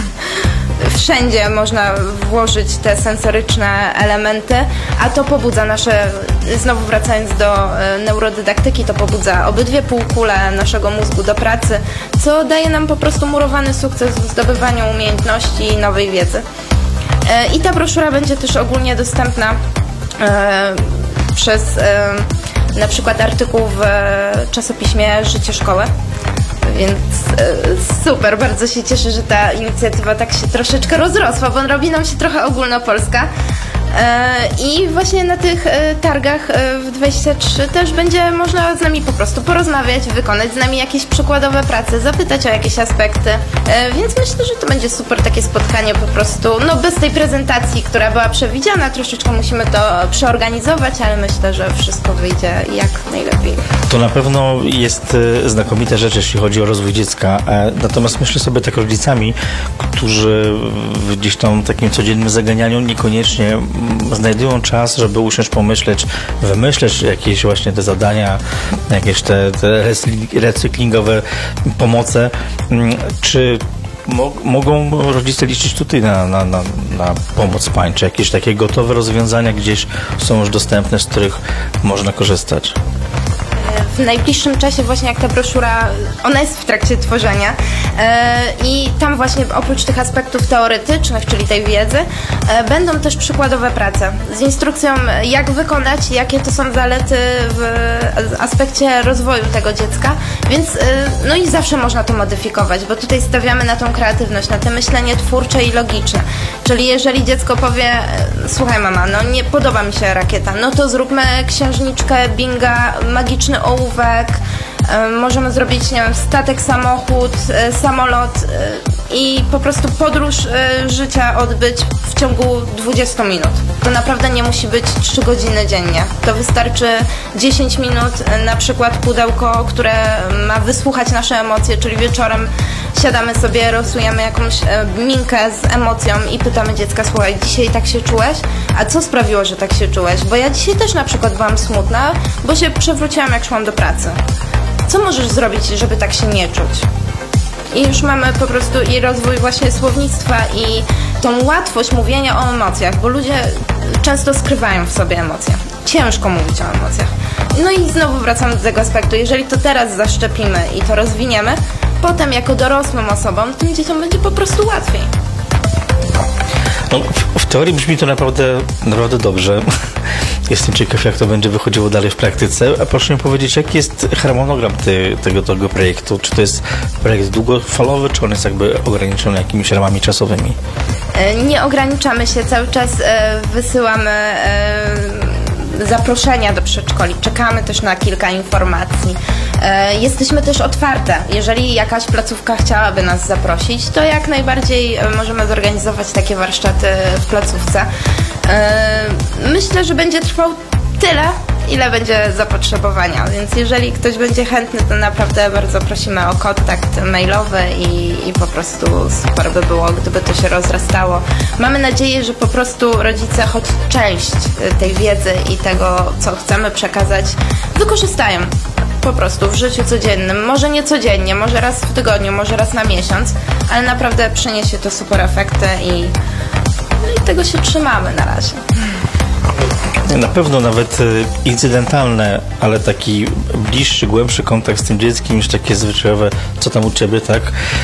S13: Wszędzie można włożyć te sensoryczne elementy, a to pobudza nasze, znowu wracając do e, neurodydaktyki, to pobudza obydwie półkule naszego mózgu do pracy, co daje nam po prostu murowany sukces w zdobywaniu umiejętności i nowej wiedzy. E, I ta broszura będzie też ogólnie dostępna e, przez e, na przykład artykuł w czasopiśmie Życie Szkoły. Więc e, super, bardzo się cieszę, że ta inicjatywa tak się troszeczkę rozrosła, bo robi nam się trochę ogólnopolska. E, I właśnie na tych e, targach e, w dwadzieścia trzy też będzie można z nami po prostu porozmawiać, wykonać z nami jakieś przykładowe prace, zapytać o jakieś aspekty. E, więc myślę, że to będzie super takie spotkanie po prostu, no bez tej prezentacji, która była przewidziana, troszeczkę musimy to przeorganizować, ale myślę, że wszystko wyjdzie jak najlepiej.
S12: To na pewno jest znakomita rzecz, jeśli chodzi o rozwój dziecka. Natomiast myślę sobie tak rodzicami, którzy w gdzieś tam takim codziennym zaganianiu niekoniecznie znajdują czas, żeby usiąść, pomyśleć, wymyśleć jakieś właśnie te zadania, jakieś te, te recyklingowe pomoce. Czy mo- mogą rodzice liczyć tutaj na, na, na, na pomoc pań? Czy jakieś takie gotowe rozwiązania gdzieś są już dostępne, z których można korzystać?
S13: W najbliższym czasie właśnie jak ta broszura, ona jest w trakcie tworzenia yy, i tam właśnie oprócz tych aspektów teoretycznych, czyli tej wiedzy, yy, będą też przykładowe prace z instrukcją jak wykonać, jakie to są zalety w aspekcie rozwoju tego dziecka, więc yy, no i zawsze można to modyfikować, bo tutaj stawiamy na tą kreatywność, na to myślenie twórcze i logiczne, czyli jeżeli dziecko powie, słuchaj mama, no nie podoba mi się rakieta, no to zróbmy księżniczkę, binga, magiczny ołówek, możemy zrobić, nie wiem, statek, samochód, samolot i po prostu podróż życia odbyć w ciągu dwudziestu minut. To naprawdę nie musi być trzy godziny dziennie. To wystarczy dziesięć minut, na przykład pudełko, które ma wysłuchać nasze emocje, czyli wieczorem siadamy sobie, rysujemy jakąś minkę z emocją i pytamy dziecka, słuchaj, dzisiaj tak się czułeś? A co sprawiło, że tak się czułeś? Bo ja dzisiaj też na przykład byłam smutna, bo się przewróciłam, jak szłam do pracy. co możesz zrobić, żeby tak się nie czuć? I już mamy po prostu i rozwój właśnie słownictwa i tą łatwość mówienia o emocjach, bo ludzie często skrywają w sobie emocje. Ciężko mówić o emocjach. No i znowu wracamy do tego aspektu. Jeżeli to teraz zaszczepimy i to rozwiniemy, potem jako dorosłym osobom tym dzieciom będzie po prostu łatwiej.
S12: No, w, w teorii brzmi to naprawdę, naprawdę dobrze. Jestem ciekaw, jak to będzie wychodziło dalej w praktyce. A proszę mi powiedzieć, jaki jest harmonogram te, tego, tego projektu? Czy to jest projekt długofalowy, czy on jest jakby ograniczony jakimiś ramami czasowymi?
S13: Nie ograniczamy się, cały czas e, wysyłamy e, zaproszenia do przedszkoli. Czekamy też na kilka informacji. E, jesteśmy też otwarte. Jeżeli jakaś placówka chciałaby nas zaprosić, to jak najbardziej możemy zorganizować takie warsztaty w placówce. E, myślę, że będzie trwał tyle, ile będzie zapotrzebowania, więc jeżeli ktoś będzie chętny, to naprawdę bardzo prosimy o kontakt mailowy i, i po prostu super by było, gdyby to się rozrastało. Mamy nadzieję, że po prostu rodzice choć część tej wiedzy i tego, co chcemy przekazać, wykorzystają po prostu w życiu codziennym. Może nie codziennie, może raz w tygodniu, może raz na miesiąc, ale naprawdę przyniesie to super efekty i, i tego się trzymamy na razie.
S12: Na pewno nawet incydentalne, ale taki bliższy, głębszy kontakt z tym dzieckiem niż takie zwyczajowe, co tam u Ciebie, tak,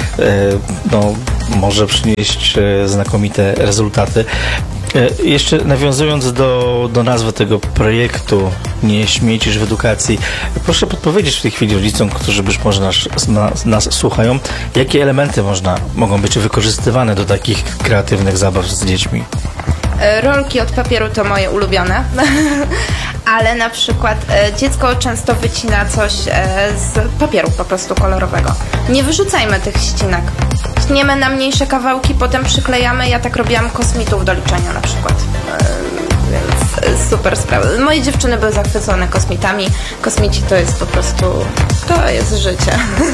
S12: no, może przynieść znakomite rezultaty. Jeszcze nawiązując do, do nazwy tego projektu Nie śmiecisz w edukacji, proszę podpowiedzieć w tej chwili rodzicom, którzy być może nas, nas, nas słuchają, jakie elementy można, mogą być wykorzystywane do takich kreatywnych zabaw z dziećmi?
S13: Rolki od papieru to moje ulubione, ale na przykład e, dziecko często wycina coś e, z papieru po prostu kolorowego. Nie wyrzucajmy tych ścinek. Tniemy na mniejsze kawałki, potem przyklejamy. Ja tak robiłam kosmitów do liczenia na przykład. E, więc super sprawa. Moje dziewczyny były zachwycone kosmitami. Kosmici to jest po prostu, to jest życie.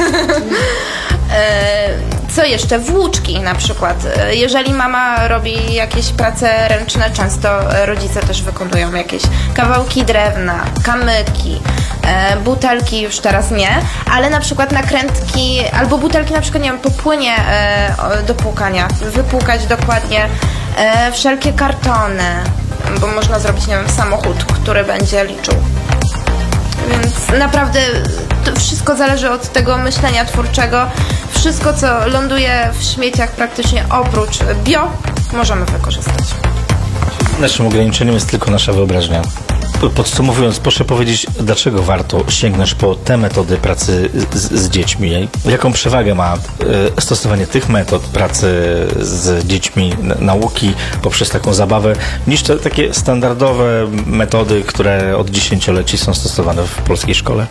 S13: Co jeszcze? Włóczki na przykład. Jeżeli mama robi jakieś prace ręczne, często rodzice też wykonują jakieś kawałki drewna, kamyki, butelki już teraz nie, ale na przykład nakrętki albo butelki na przykład, nie wiem, po płynie do płukania, wypłukać dokładnie, wszelkie kartony, bo można zrobić, nie wiem, samochód, który będzie liczył. Więc naprawdę to wszystko zależy od tego myślenia twórczego. Wszystko, co ląduje w śmieciach praktycznie oprócz bio, możemy wykorzystać.
S12: Naszym ograniczeniem jest tylko nasza wyobraźnia. Podsumowując, proszę powiedzieć, dlaczego warto sięgnąć po te metody pracy z, z dziećmi? Jaką przewagę ma y, stosowanie tych metod pracy z dziećmi, nauki poprzez taką zabawę, niż te takie standardowe metody, które od dziesięcioleci są stosowane w polskiej szkole?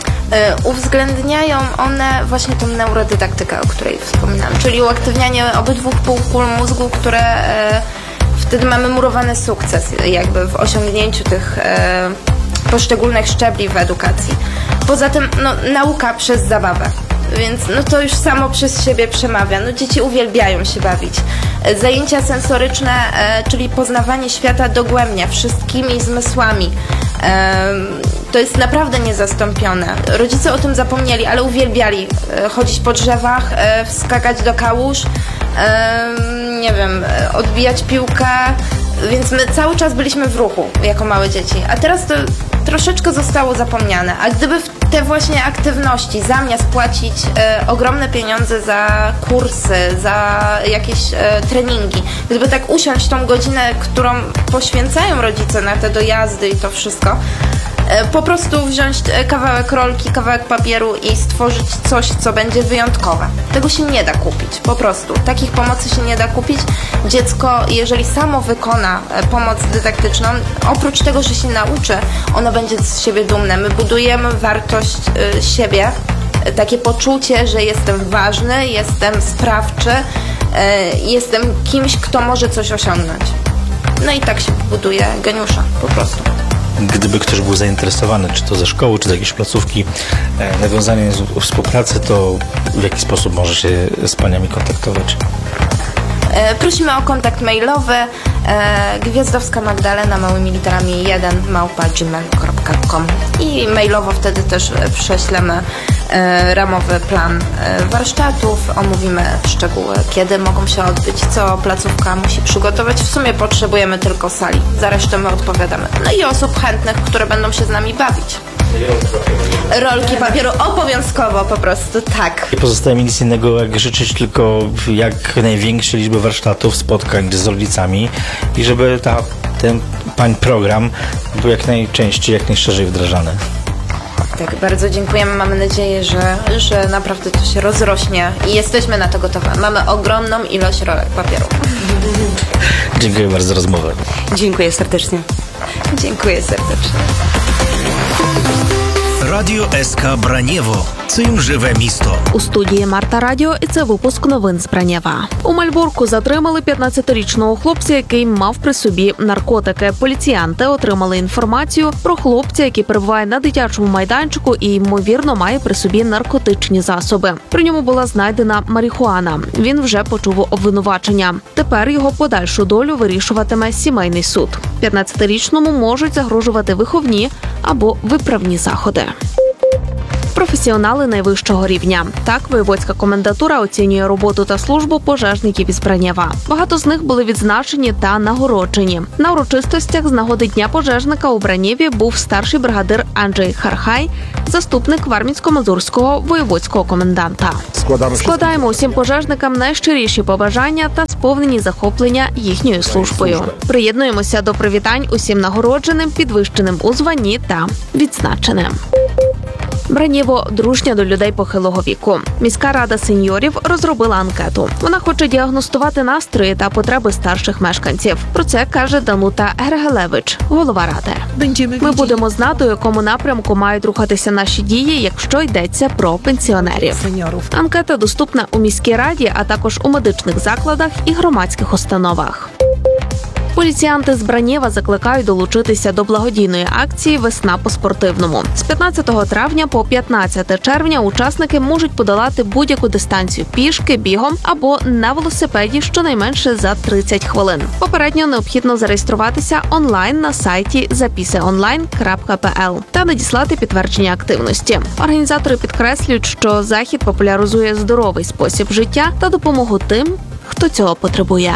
S13: Y, uwzględniają one właśnie tą neurodydaktykę, o której wspominałam, czyli uaktywnianie obydwu półkul mózgu, które y, wtedy mamy murowany sukces jakby w osiągnięciu tych e, poszczególnych szczebli w edukacji. Poza tym no, nauka przez zabawę, więc no, to już samo przez siebie przemawia. No, dzieci uwielbiają się bawić. Zajęcia sensoryczne, e, czyli poznawanie świata dogłębnie, wszystkimi zmysłami. E, to jest naprawdę niezastąpione. Rodzice o tym zapomnieli, ale uwielbiali e, chodzić po drzewach, e, wskakać do kałuż, e, nie wiem, odbijać piłkę, więc my cały czas byliśmy w ruchu jako małe dzieci, a teraz to troszeczkę zostało zapomniane. A gdyby w te właśnie aktywności zamiast płacić e, ogromne pieniądze za kursy, za jakieś e, treningi, gdyby tak usiąść tą godzinę, którą poświęcają rodzice na te dojazdy i to wszystko, po prostu wziąć kawałek rolki, kawałek papieru i stworzyć coś, co będzie wyjątkowe. Tego się nie da kupić, po prostu. Takich pomocy się nie da kupić. Dziecko, jeżeli samo wykona pomoc dydaktyczną, oprócz tego, że się nauczy, ono będzie z siebie dumne. My budujemy wartość y, siebie, takie poczucie, że jestem ważny, jestem sprawczy, y, jestem kimś, kto może coś osiągnąć. No i tak się buduje geniusza, po prostu.
S12: Gdyby ktoś był zainteresowany, czy to ze szkoły, czy z jakiejś placówki, e, nawiązanie współpracy, to w jaki sposób może się z paniami kontaktować?
S13: E, prosimy o kontakt mailowy. e, Gwiazdowska Magdalena małymi literami jeden małpa gmail kropka com i mailowo wtedy też prześlemy e, ramowy plan e, warsztatów, omówimy szczegóły, kiedy mogą się odbyć, co placówka musi przygotować. W sumie potrzebujemy tylko sali, za resztę my odpowiadamy. No i osób chętnych, które będą się z nami bawić. Rolki papieru obowiązkowo po prostu, tak.
S12: Nie pozostaje mi nic innego, jak życzyć tylko jak największej liczby warsztatów, spotkań z rodzicami i żeby ta, ten pań program był jak najczęściej, jak najszerzej wdrażany.
S13: Tak, bardzo dziękujemy. Mamy nadzieję, że, że naprawdę to się rozrośnie i jesteśmy na to gotowe. Mamy ogromną ilość rolek papieru.
S12: Dziękuję bardzo za rozmowę.
S10: Dziękuję serdecznie.
S13: Dziękuję serdecznie.
S5: Радіо СК Бранєво. Цим живе місто.
S14: У студії Марта Радіо, і це випуск новин з Бранєва. У Мальборку затримали п'ятнадцятирічного хлопця, який мав при собі наркотики. Поліціянти отримали інформацію про хлопця, який перебуває на дитячому майданчику і, ймовірно, має при собі наркотичні засоби. При ньому була знайдена марихуана. Він вже почув обвинувачення. Тепер його подальшу долю вирішуватиме сімейний суд. п'ятнадцятирічному можуть загрожувати виховні або виправні заходи. Професіонали найвищого рівня. Так, воєводська комендатура оцінює роботу та службу пожежників із Бранєва. Багато з них були відзначені та нагороджені. На урочистостях з нагоди Дня пожежника у Бранєві був старший бригадир Анджей Хархай, заступник Вармінсько-Мазурського воєводського коменданта. Складаємо усім пожежникам найщиріші побажання та сповнені захоплення їхньою службою. Приєднуємося до привітань усім нагородженим, підвищеним у званні та відзначеним. Бранєво – дружня до людей похилого віку. Міська рада сеньорів розробила анкету. Вона хоче діагностувати настрої та потреби старших мешканців. Про це каже Данута Гергелевич, голова ради. Ми будемо знати, у якому напрямку мають рухатися наші дії, якщо йдеться про пенсіонерів. Анкета доступна у міській раді, а також у медичних закладах і громадських установах. Поліціянти з Бранєва закликають долучитися до благодійної акції «Весна по-спортивному». З п'ятнадцятого травня по п'ятнадцяте червня учасники можуть подолати будь-яку дистанцію пішки, бігом або на велосипеді щонайменше за тридцять хвилин. Попередньо необхідно зареєструватися онлайн на сайті запіси онлайн крапка пе ел та надіслати підтвердження активності. Організатори підкреслюють, що захід популяризує здоровий спосіб життя та допомогу тим, хто цього потребує.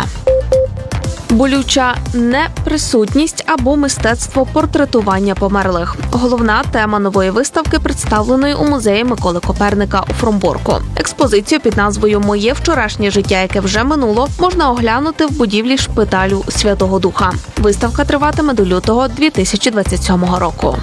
S14: Болюча неприсутність або мистецтво портретування померлих. Головна тема нової виставки, представленої у музеї Миколи Коперника у Фромборку. Експозицію під назвою «Моє вчорашнє життя, яке вже минуло» можна оглянути в будівлі шпиталю Святого Духа. Виставка триватиме до лютого дві тисячі двадцять сьомого року.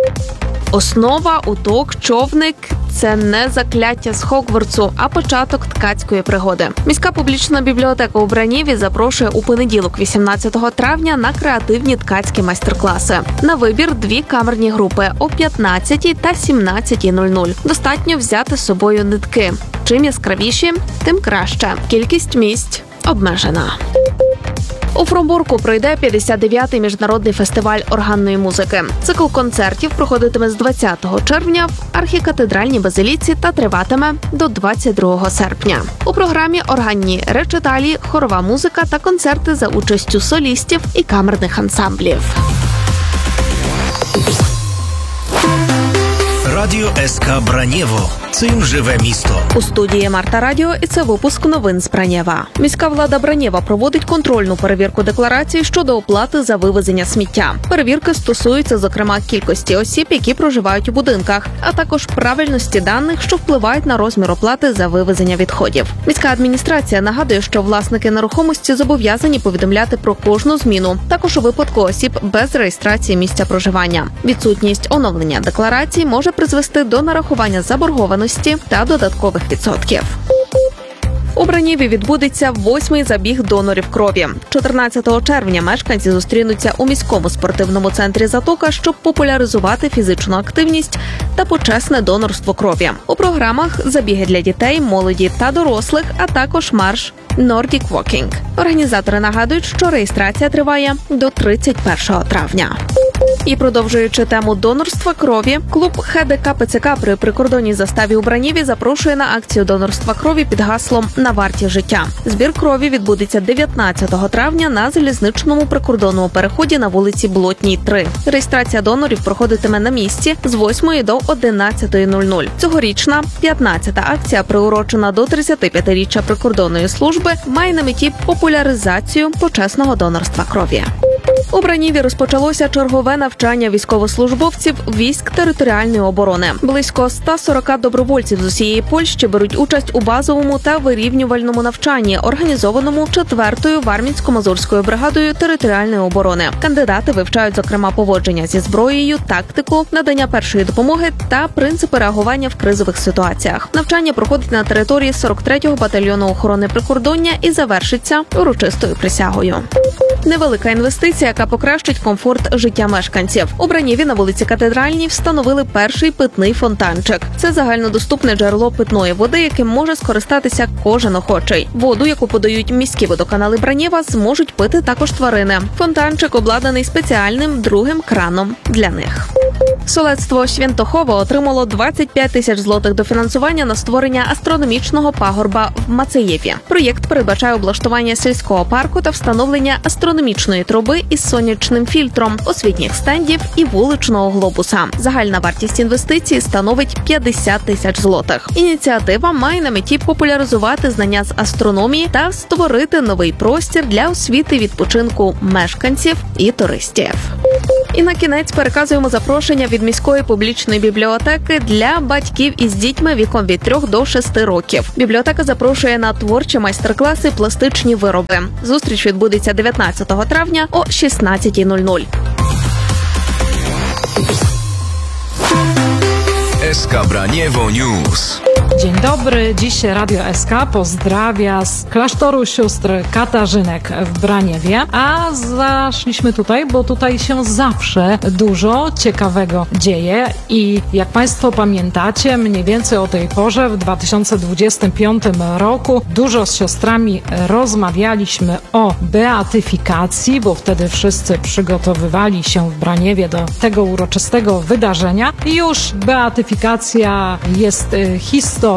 S14: Основа, уток, човник – це не закляття з Хогвартсу, а початок ткацької пригоди. Міська публічна бібліотека у Бранєві запрошує у понеділок, вісімнадцятого травня, на креативні ткацькі майстер-класи. На вибір дві камерні групи о п'ятнадцятій та сімнадцятій нуль нуль. Достатньо взяти з собою нитки. Чим яскравіші, тим краще. Кількість місць обмежена. У Фромборку пройде п'ятдесят дев'ятий міжнародний фестиваль органної музики. Цикл концертів проходитиме з двадцятого червня в архікатедральній базиліці та триватиме до двадцять другого серпня. У програмі органні речиталі, хорова музика та концерти за участю солістів і камерних ансамблів.
S5: Радіо СК Бранєво. Цим живе місто.
S14: У студії Марта Радіо, і це випуск новин з Бранєва. Міська влада Бранєва проводить контрольну перевірку декларацій щодо оплати за вивезення сміття. Перевірки стосуються, зокрема, кількості осіб, які проживають у будинках, а також правильності даних, що впливають на розмір оплати за вивезення відходів. Міська адміністрація нагадує, що власники нерухомості зобов'язані повідомляти про кожну зміну, також у випадку осіб без реєстрації місця проживання. Відсутність оновлення декларацій може призвести до нарахування заборгованості та додаткових відсотків. У Бранєві відбудеться восьмий забіг донорів крові. чотирнадцятого червня мешканці зустрінуться у міському спортивному центрі «Затока», щоб популяризувати фізичну активність та почесне донорство крові. У програмах забіги для дітей, молоді та дорослих, а також марш Nordic Walking. Організатори нагадують, що реєстрація триває до тридцять першого травня. І продовжуючи тему донорства крові, клуб Х Д К П Ц К при прикордонній заставі у Бранєві запрошує на акцію донорства крові під гаслом «На варті життя». Збір крові відбудеться дев'ятнадцятого травня на залізничному прикордонному переході на вулиці Блотній, три. Реєстрація донорів проходитиме на місці з восьмої до одинадцятої нуль нуль. Цьогорічна п'ятнадцята акція, приурочена до тридцятип'ятиріччя прикордонної служби, має на меті популяризацію почесного донорства крові. У Бранєві розпочалося чергове навчання військовослужбовців військ територіальної оборони. Близько ста сорока добровольців з усієї Польщі беруть участь у базовому та вирівнювальному навчанні, організованому четвертою Вармінсько-Мазурською бригадою територіальної оборони. Кандидати вивчають, зокрема, поводження зі зброєю, тактику, надання першої допомоги та принципи реагування в кризових ситуаціях. Навчання проходить на території сорок третього батальйону охорони прикордоння і завершиться урочистою присягою. Невелика інвестиція, яка покращить комфорт життя мешканців. У Бранєві на вулиці Катедральній встановили перший питний фонтанчик. Це загальнодоступне джерело питної води, яким може скористатися кожен охочий. Воду, яку подають міські водоканали Бранєва, зможуть пити також тварини. Фонтанчик обладнаний спеціальним другим краном для них. Солецтво Святохова отримало двадцять п'ять тисяч злотих дофінансування на створення астрономічного пагорба в Мацеєві. Проєкт передбачає облаштування сільського парку та встановлення астрономічної труби із сонячним фільтром, освітніх стендів і вуличного глобуса. Загальна вартість інвестицій становить п'ятдесят тисяч злотих. Ініціатива має на меті популяризувати знання з астрономії та створити новий простір для освіти і відпочинку мешканців і туристів. І на кінець переказуємо запрошення від міської публічної бібліотеки для батьків із дітьми віком від трьох до шести років. Бібліотека запрошує на творчі майстер-класи «Пластичні вироби». Зустріч відбудеться дев'ятнадцятого травня о шістнадцятій нуль нуль.
S5: S K Braniewo News.
S3: Dzień dobry, dziś Radio S K pozdrawia z klasztoru sióstr Katarzynek w Braniewie, a zaszliśmy tutaj, bo tutaj się zawsze dużo ciekawego dzieje i jak Państwo pamiętacie, mniej więcej o tej porze w dwa tysiące dwudziestym piątym roku dużo z siostrami rozmawialiśmy o beatyfikacji, bo wtedy wszyscy przygotowywali się w Braniewie do tego uroczystego wydarzenia. I już beatyfikacja jest y, historią,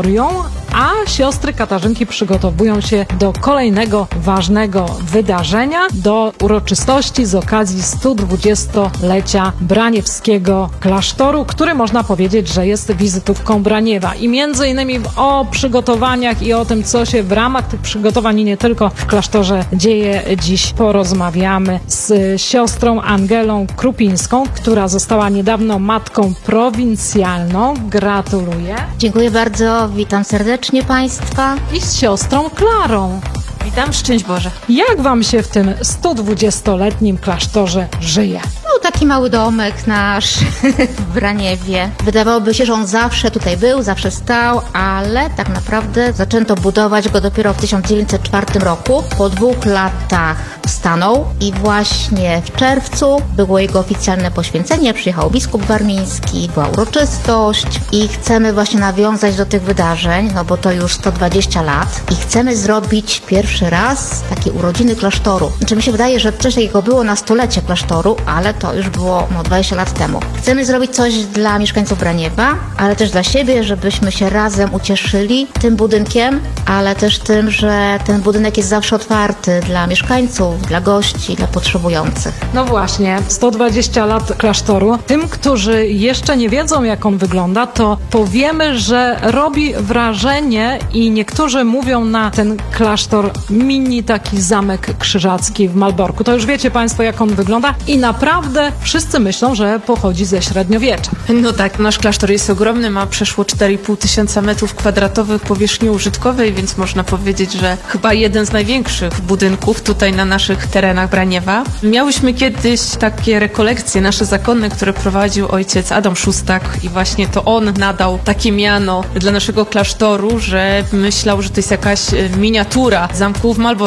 S3: a siostry Katarzynki przygotowują się do kolejnego ważnego wydarzenia, do uroczystości z okazji stu dwudziestolecia Braniewskiego klasztoru, który można powiedzieć, że jest wizytówką Braniewa. I między innymi o przygotowaniach i o tym, co się w ramach tych przygotowań i nie tylko w klasztorze dzieje, dziś porozmawiamy z siostrą Angelą Krupińską, która została niedawno matką prowincjalną. Gratuluję.
S15: Dziękuję bardzo, witam serdecznie Państwa.
S3: I z siostrą Klarą.
S15: Witam, szczęść Boże.
S3: Jak Wam się w tym stu dwudziestoletnim klasztorze żyje?
S15: No, taki mały domek nasz w Braniewie. Wydawałoby się, że on zawsze tutaj był, zawsze stał, ale tak naprawdę zaczęto budować go dopiero w tysiąc dziewięćset czwartym roku. Po dwóch latach stanął i właśnie w czerwcu było jego oficjalne poświęcenie. Przyjechał biskup warmiński, była uroczystość i chcemy właśnie nawiązać do tych wydarzeń, no bo to już sto dwadzieścia lat i chcemy zrobić pierwszy raz takie urodziny klasztoru. Znaczy mi się wydaje, że coś takiego było na stulecie klasztoru, ale to już było no, dwadzieścia lat temu. Chcemy zrobić coś dla mieszkańców Braniewa, ale też dla siebie, żebyśmy się razem ucieszyli tym budynkiem, ale też tym, że ten budynek jest zawsze otwarty dla mieszkańców, dla gości, dla potrzebujących.
S3: No właśnie, sto dwadzieścia lat klasztoru. Tym, którzy jeszcze nie wiedzą, jak on wygląda, to powiemy, że robi wrażenie i niektórzy mówią na ten klasztor mini taki zamek krzyżacki w Malborku. To już wiecie Państwo, jak on wygląda i naprawdę wszyscy myślą, że pochodzi ze średniowiecza.
S16: No tak, nasz klasztor jest ogromny, ma przeszło cztery i pół tysiąca metrów kwadratowych powierzchni użytkowej, więc można powiedzieć, że chyba jeden z największych budynków tutaj na naszych terenach Braniewa. Miałyśmy kiedyś takie rekolekcje nasze zakonne, które prowadził ojciec Adam Szóstak i właśnie to on nadał takie miano dla naszego klasztoru, że myślał, że to jest jakaś miniatura zamku w Malborku.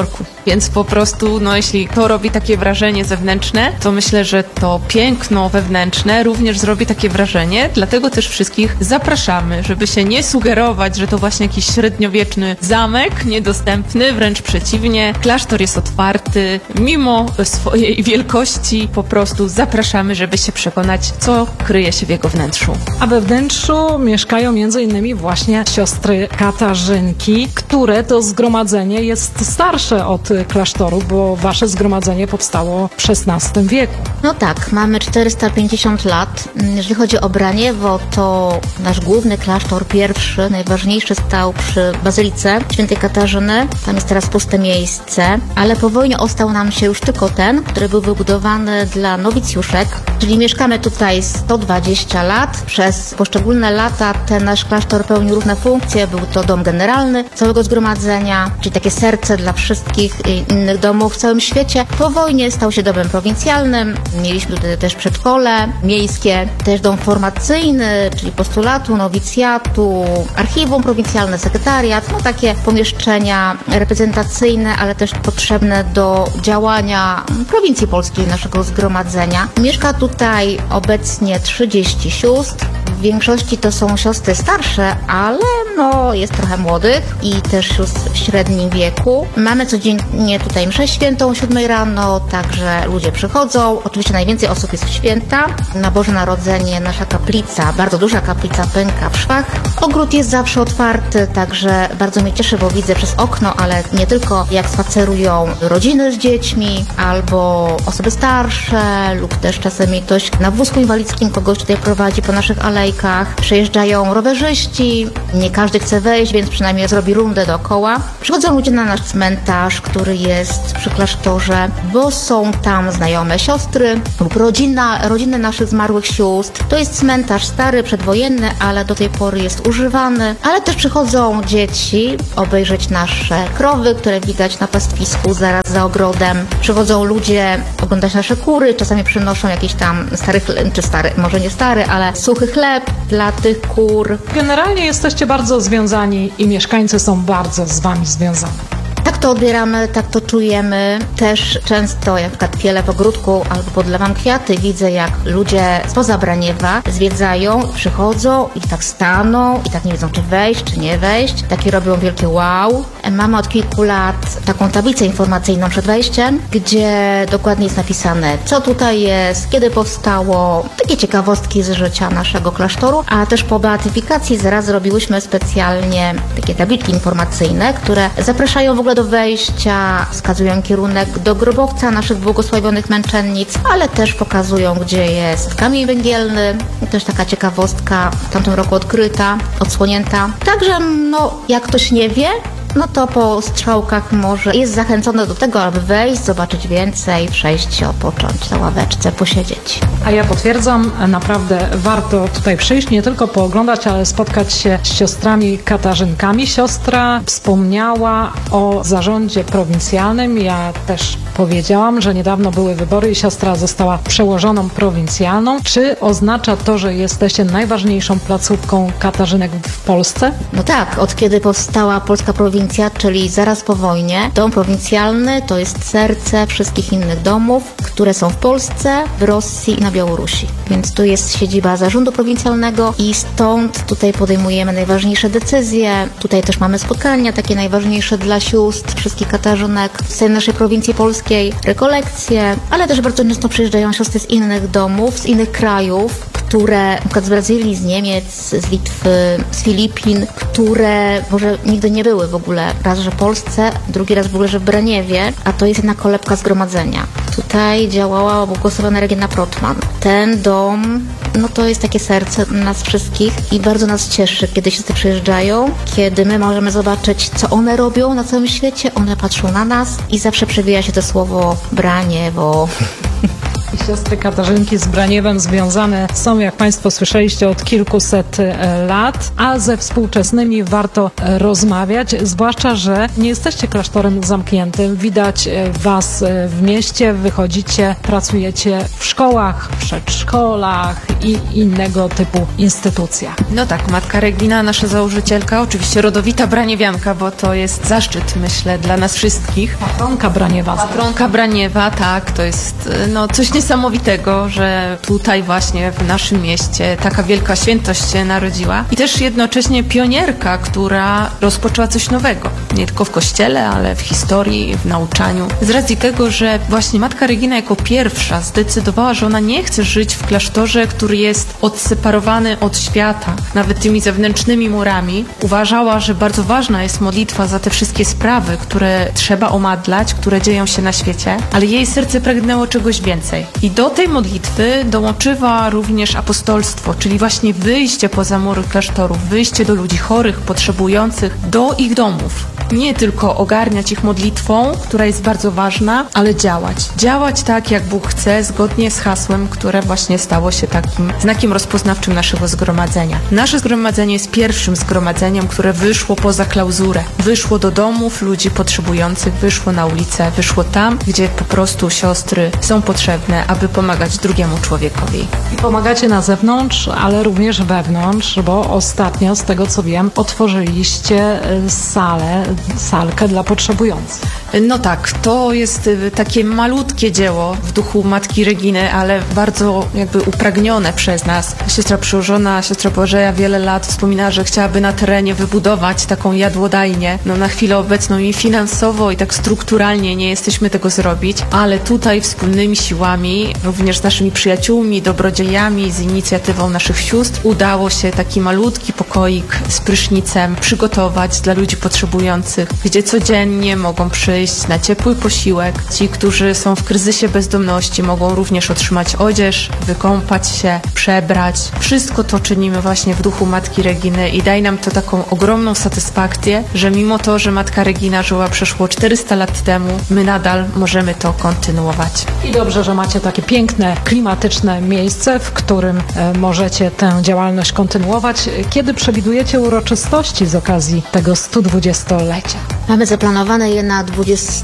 S16: więc po prostu, no jeśli to robi takie wrażenie zewnętrzne, to myślę, że to piękno wewnętrzne również zrobi takie wrażenie, dlatego też wszystkich zapraszamy, żeby się nie sugerować, że to właśnie jakiś średniowieczny zamek, niedostępny, wręcz przeciwnie. Klasztor jest otwarty, mimo swojej wielkości po prostu zapraszamy, żeby się przekonać, co kryje się w jego wnętrzu.
S3: A we wnętrzu mieszkają między innymi właśnie siostry Katarzynki, które to zgromadzenie jest starsze od klasztoru, bo wasze zgromadzenie powstało w szesnastym wieku.
S15: No tak, mamy czterysta pięćdziesiąt lat. Jeżeli chodzi o Braniewo, to nasz główny klasztor, pierwszy, najważniejszy, stał przy Bazylice Świętej Katarzyny. Tam jest teraz puste miejsce, ale po wojnie ostał nam się już tylko ten, który był wybudowany dla nowicjuszek, czyli mieszkamy tutaj sto dwadzieścia lat. Przez poszczególne lata ten nasz klasztor pełnił różne funkcje. Był to dom generalny całego zgromadzenia, czyli takie serce dla wszystkich innych domów w całym świecie. Po wojnie stał się domem prowincjalnym. Mieliśmy tutaj też przedszkole miejskie, też dom formacyjny, czyli postulatu, nowicjatu, archiwum prowincjalne, sekretariat, no takie pomieszczenia reprezentacyjne, ale też potrzebne do działania prowincji polskiej, naszego zgromadzenia. Mieszka tutaj obecnie trzydzieści sióstr. W większości to są siostry starsze, ale no jest trochę młodych i też sióstr w średnim wieku. Mamy codziennie tutaj mszę świętą o siódmej rano, także ludzie przychodzą. Oczywiście najwięcej osób jest w święta. Na Boże Narodzenie nasza kaplica, bardzo duża kaplica, pęka w szwach. Ogród jest zawsze otwarty, także bardzo mnie cieszy, bo widzę przez okno, ale nie tylko, jak spacerują rodziny z dziećmi albo osoby starsze lub też czasami ktoś na wózku inwalidzkim kogoś tutaj prowadzi po naszych alejkach. Przejeżdżają rowerzyści, nie każdy chce wejść, więc przynajmniej zrobi rundę dookoła. Przychodzą ludzie na nasz cmentarz, który jest przy klasztorze, bo są tam znajome siostry lub rodzina, rodziny naszych zmarłych sióstr. To jest cmentarz stary, przedwojenny, ale do tej pory jest używany. Ale też przychodzą dzieci obejrzeć nasze krowy, które widać na pastwisku zaraz za ogrodem. Przychodzą ludzie oglądać nasze kury, czasami przynoszą jakiś tam stary chleb, czy stary, może nie stary, ale suchy chleb dla tych kur.
S3: Generalnie jesteście bardzo związani i mieszkańcy są bardzo z wami związani.
S15: Tak to odbieramy, tak to czujemy. Też często, jak na przykład pielę w ogródku albo podlewam kwiaty, widzę, jak ludzie spoza Braniewa zwiedzają, przychodzą i tak staną i tak nie wiedzą, czy wejść, czy nie wejść. Takie robią wielkie wow. Mamy od kilku lat taką tablicę informacyjną przed wejściem, gdzie dokładnie jest napisane, co tutaj jest, kiedy powstało, takie ciekawostki z życia naszego klasztoru, a też po beatyfikacji zaraz zrobiłyśmy specjalnie takie tabliczki informacyjne, które zapraszają w ogóle do wejścia, wskazują kierunek do grobowca naszych błogosławionych męczennic, ale też pokazują, gdzie jest kamień węgielny. Też taka ciekawostka w tamtym roku odkryta, odsłonięta. Także, no, jak ktoś nie wie, no to po strzałkach może jest zachęcony do tego, aby wejść, zobaczyć więcej, przejść się, odpocząć na ławeczce, posiedzieć.
S3: A ja potwierdzam, naprawdę warto tutaj przyjść, nie tylko pooglądać, ale spotkać się z siostrami Katarzynkami. Siostra wspomniała o zarządzie prowincjalnym. Ja też powiedziałam, że niedawno były wybory i siostra została przełożoną prowincjalną. Czy oznacza to, że jesteście najważniejszą placówką Katarzynek w Polsce?
S15: No tak, od kiedy powstała polska prowincja, czyli zaraz po wojnie, dom prowincjalny to jest serce wszystkich innych domów, które są w Polsce, w Rosji i na Białorusi. Więc tu jest siedziba zarządu prowincjalnego i stąd tutaj podejmujemy najważniejsze decyzje. Tutaj też mamy spotkania takie najważniejsze dla sióstr, wszystkich Katarzynek z tej naszej prowincji polskiej, rekolekcje, ale też bardzo często przyjeżdżają siostry z innych domów, z innych krajów, które, na przykład z Brazylii, z Niemiec, z Litwy, z Filipin, które może nigdy nie były w ogóle raz, że w Polsce, drugi raz w ogóle, że w Braniewie, a to jest jedna kolebka zgromadzenia. Tutaj działała błogosławiona Regina Protman. Ten dom, no to jest takie serce nas wszystkich i bardzo nas cieszy, kiedy siostry przyjeżdżają, kiedy my możemy zobaczyć, co one robią na całym świecie, one patrzą na nas i zawsze przewija się to słowo Braniewo.
S3: Siostry Katarzynki z Braniewem związane są, jak Państwo słyszeliście, od kilkuset e, lat, a ze współczesnymi warto e, rozmawiać, zwłaszcza, że nie jesteście klasztorem zamkniętym. Widać e, Was e, w mieście, wychodzicie, pracujecie w szkołach, w przedszkolach i innego typu instytucjach.
S16: No tak, Matka Regina, nasza założycielka, oczywiście rodowita braniewianka, bo to jest zaszczyt, myślę, dla nas wszystkich.
S3: Patronka Braniewa.
S16: Patronka Braniewa, tak, to jest no, coś niesamowitego, że tutaj właśnie w naszym mieście taka wielka świętość się narodziła i też jednocześnie pionierka, która rozpoczęła coś nowego. Nie tylko w kościele, ale w historii, w nauczaniu. Z racji tego, że właśnie Matka Regina jako pierwsza zdecydowała, że ona nie chce żyć w klasztorze, który jest odseparowany od świata, nawet tymi zewnętrznymi murami. Uważała, że bardzo ważna jest modlitwa za te wszystkie sprawy, które trzeba omadlać, które dzieją się na świecie, ale jej serce pragnęło czegoś więcej. I do tej modlitwy dołączyła również apostolstwo, czyli właśnie wyjście poza mury klasztorów, wyjście do ludzi chorych, potrzebujących, do ich domów. Nie tylko ogarniać ich modlitwą, która jest bardzo ważna, ale działać. Działać tak, jak Bóg chce, zgodnie z hasłem, które właśnie stało się takim znakiem rozpoznawczym naszego zgromadzenia. Nasze zgromadzenie jest pierwszym zgromadzeniem, które wyszło poza klauzurę. Wyszło do domów ludzi potrzebujących, wyszło na ulicę, wyszło tam, gdzie po prostu siostry są potrzebne, aby pomagać drugiemu człowiekowi.
S3: I pomagacie na zewnątrz, ale również wewnątrz, bo ostatnio, z tego co wiem, otworzyliście salę, salkę dla potrzebujących.
S16: No tak, to jest takie malutkie dzieło w duchu Matki Reginy, ale bardzo jakby upragnione przez nas. Siostra przełożona, siostra Bożeja wiele lat wspominała, że chciałaby na terenie wybudować taką jadłodajnię. No na chwilę obecną i finansowo, i tak strukturalnie nie jesteśmy tego zrobić, ale tutaj wspólnymi siłami, również z naszymi przyjaciółmi, dobrodziejami, z inicjatywą naszych sióstr udało się taki malutki pokoik z prysznicem przygotować dla ludzi potrzebujących, gdzie codziennie mogą przyjść na ciepły posiłek. Ci, którzy są w kryzysie bezdomności, mogą również otrzymać odzież, wykąpać się, przebrać. Wszystko to czynimy właśnie w duchu Matki Reginy i daje nam to taką ogromną satysfakcję, że mimo to, że Matka Regina żyła przeszło czterysta lat temu, my nadal możemy to kontynuować.
S3: I dobrze, że macie takie piękne, klimatyczne miejsce, w którym e, możecie tę działalność kontynuować. Kiedy przewidujecie uroczystości z okazji tego stu dwudziestolecia?
S15: Mamy zaplanowane je na dwudziesty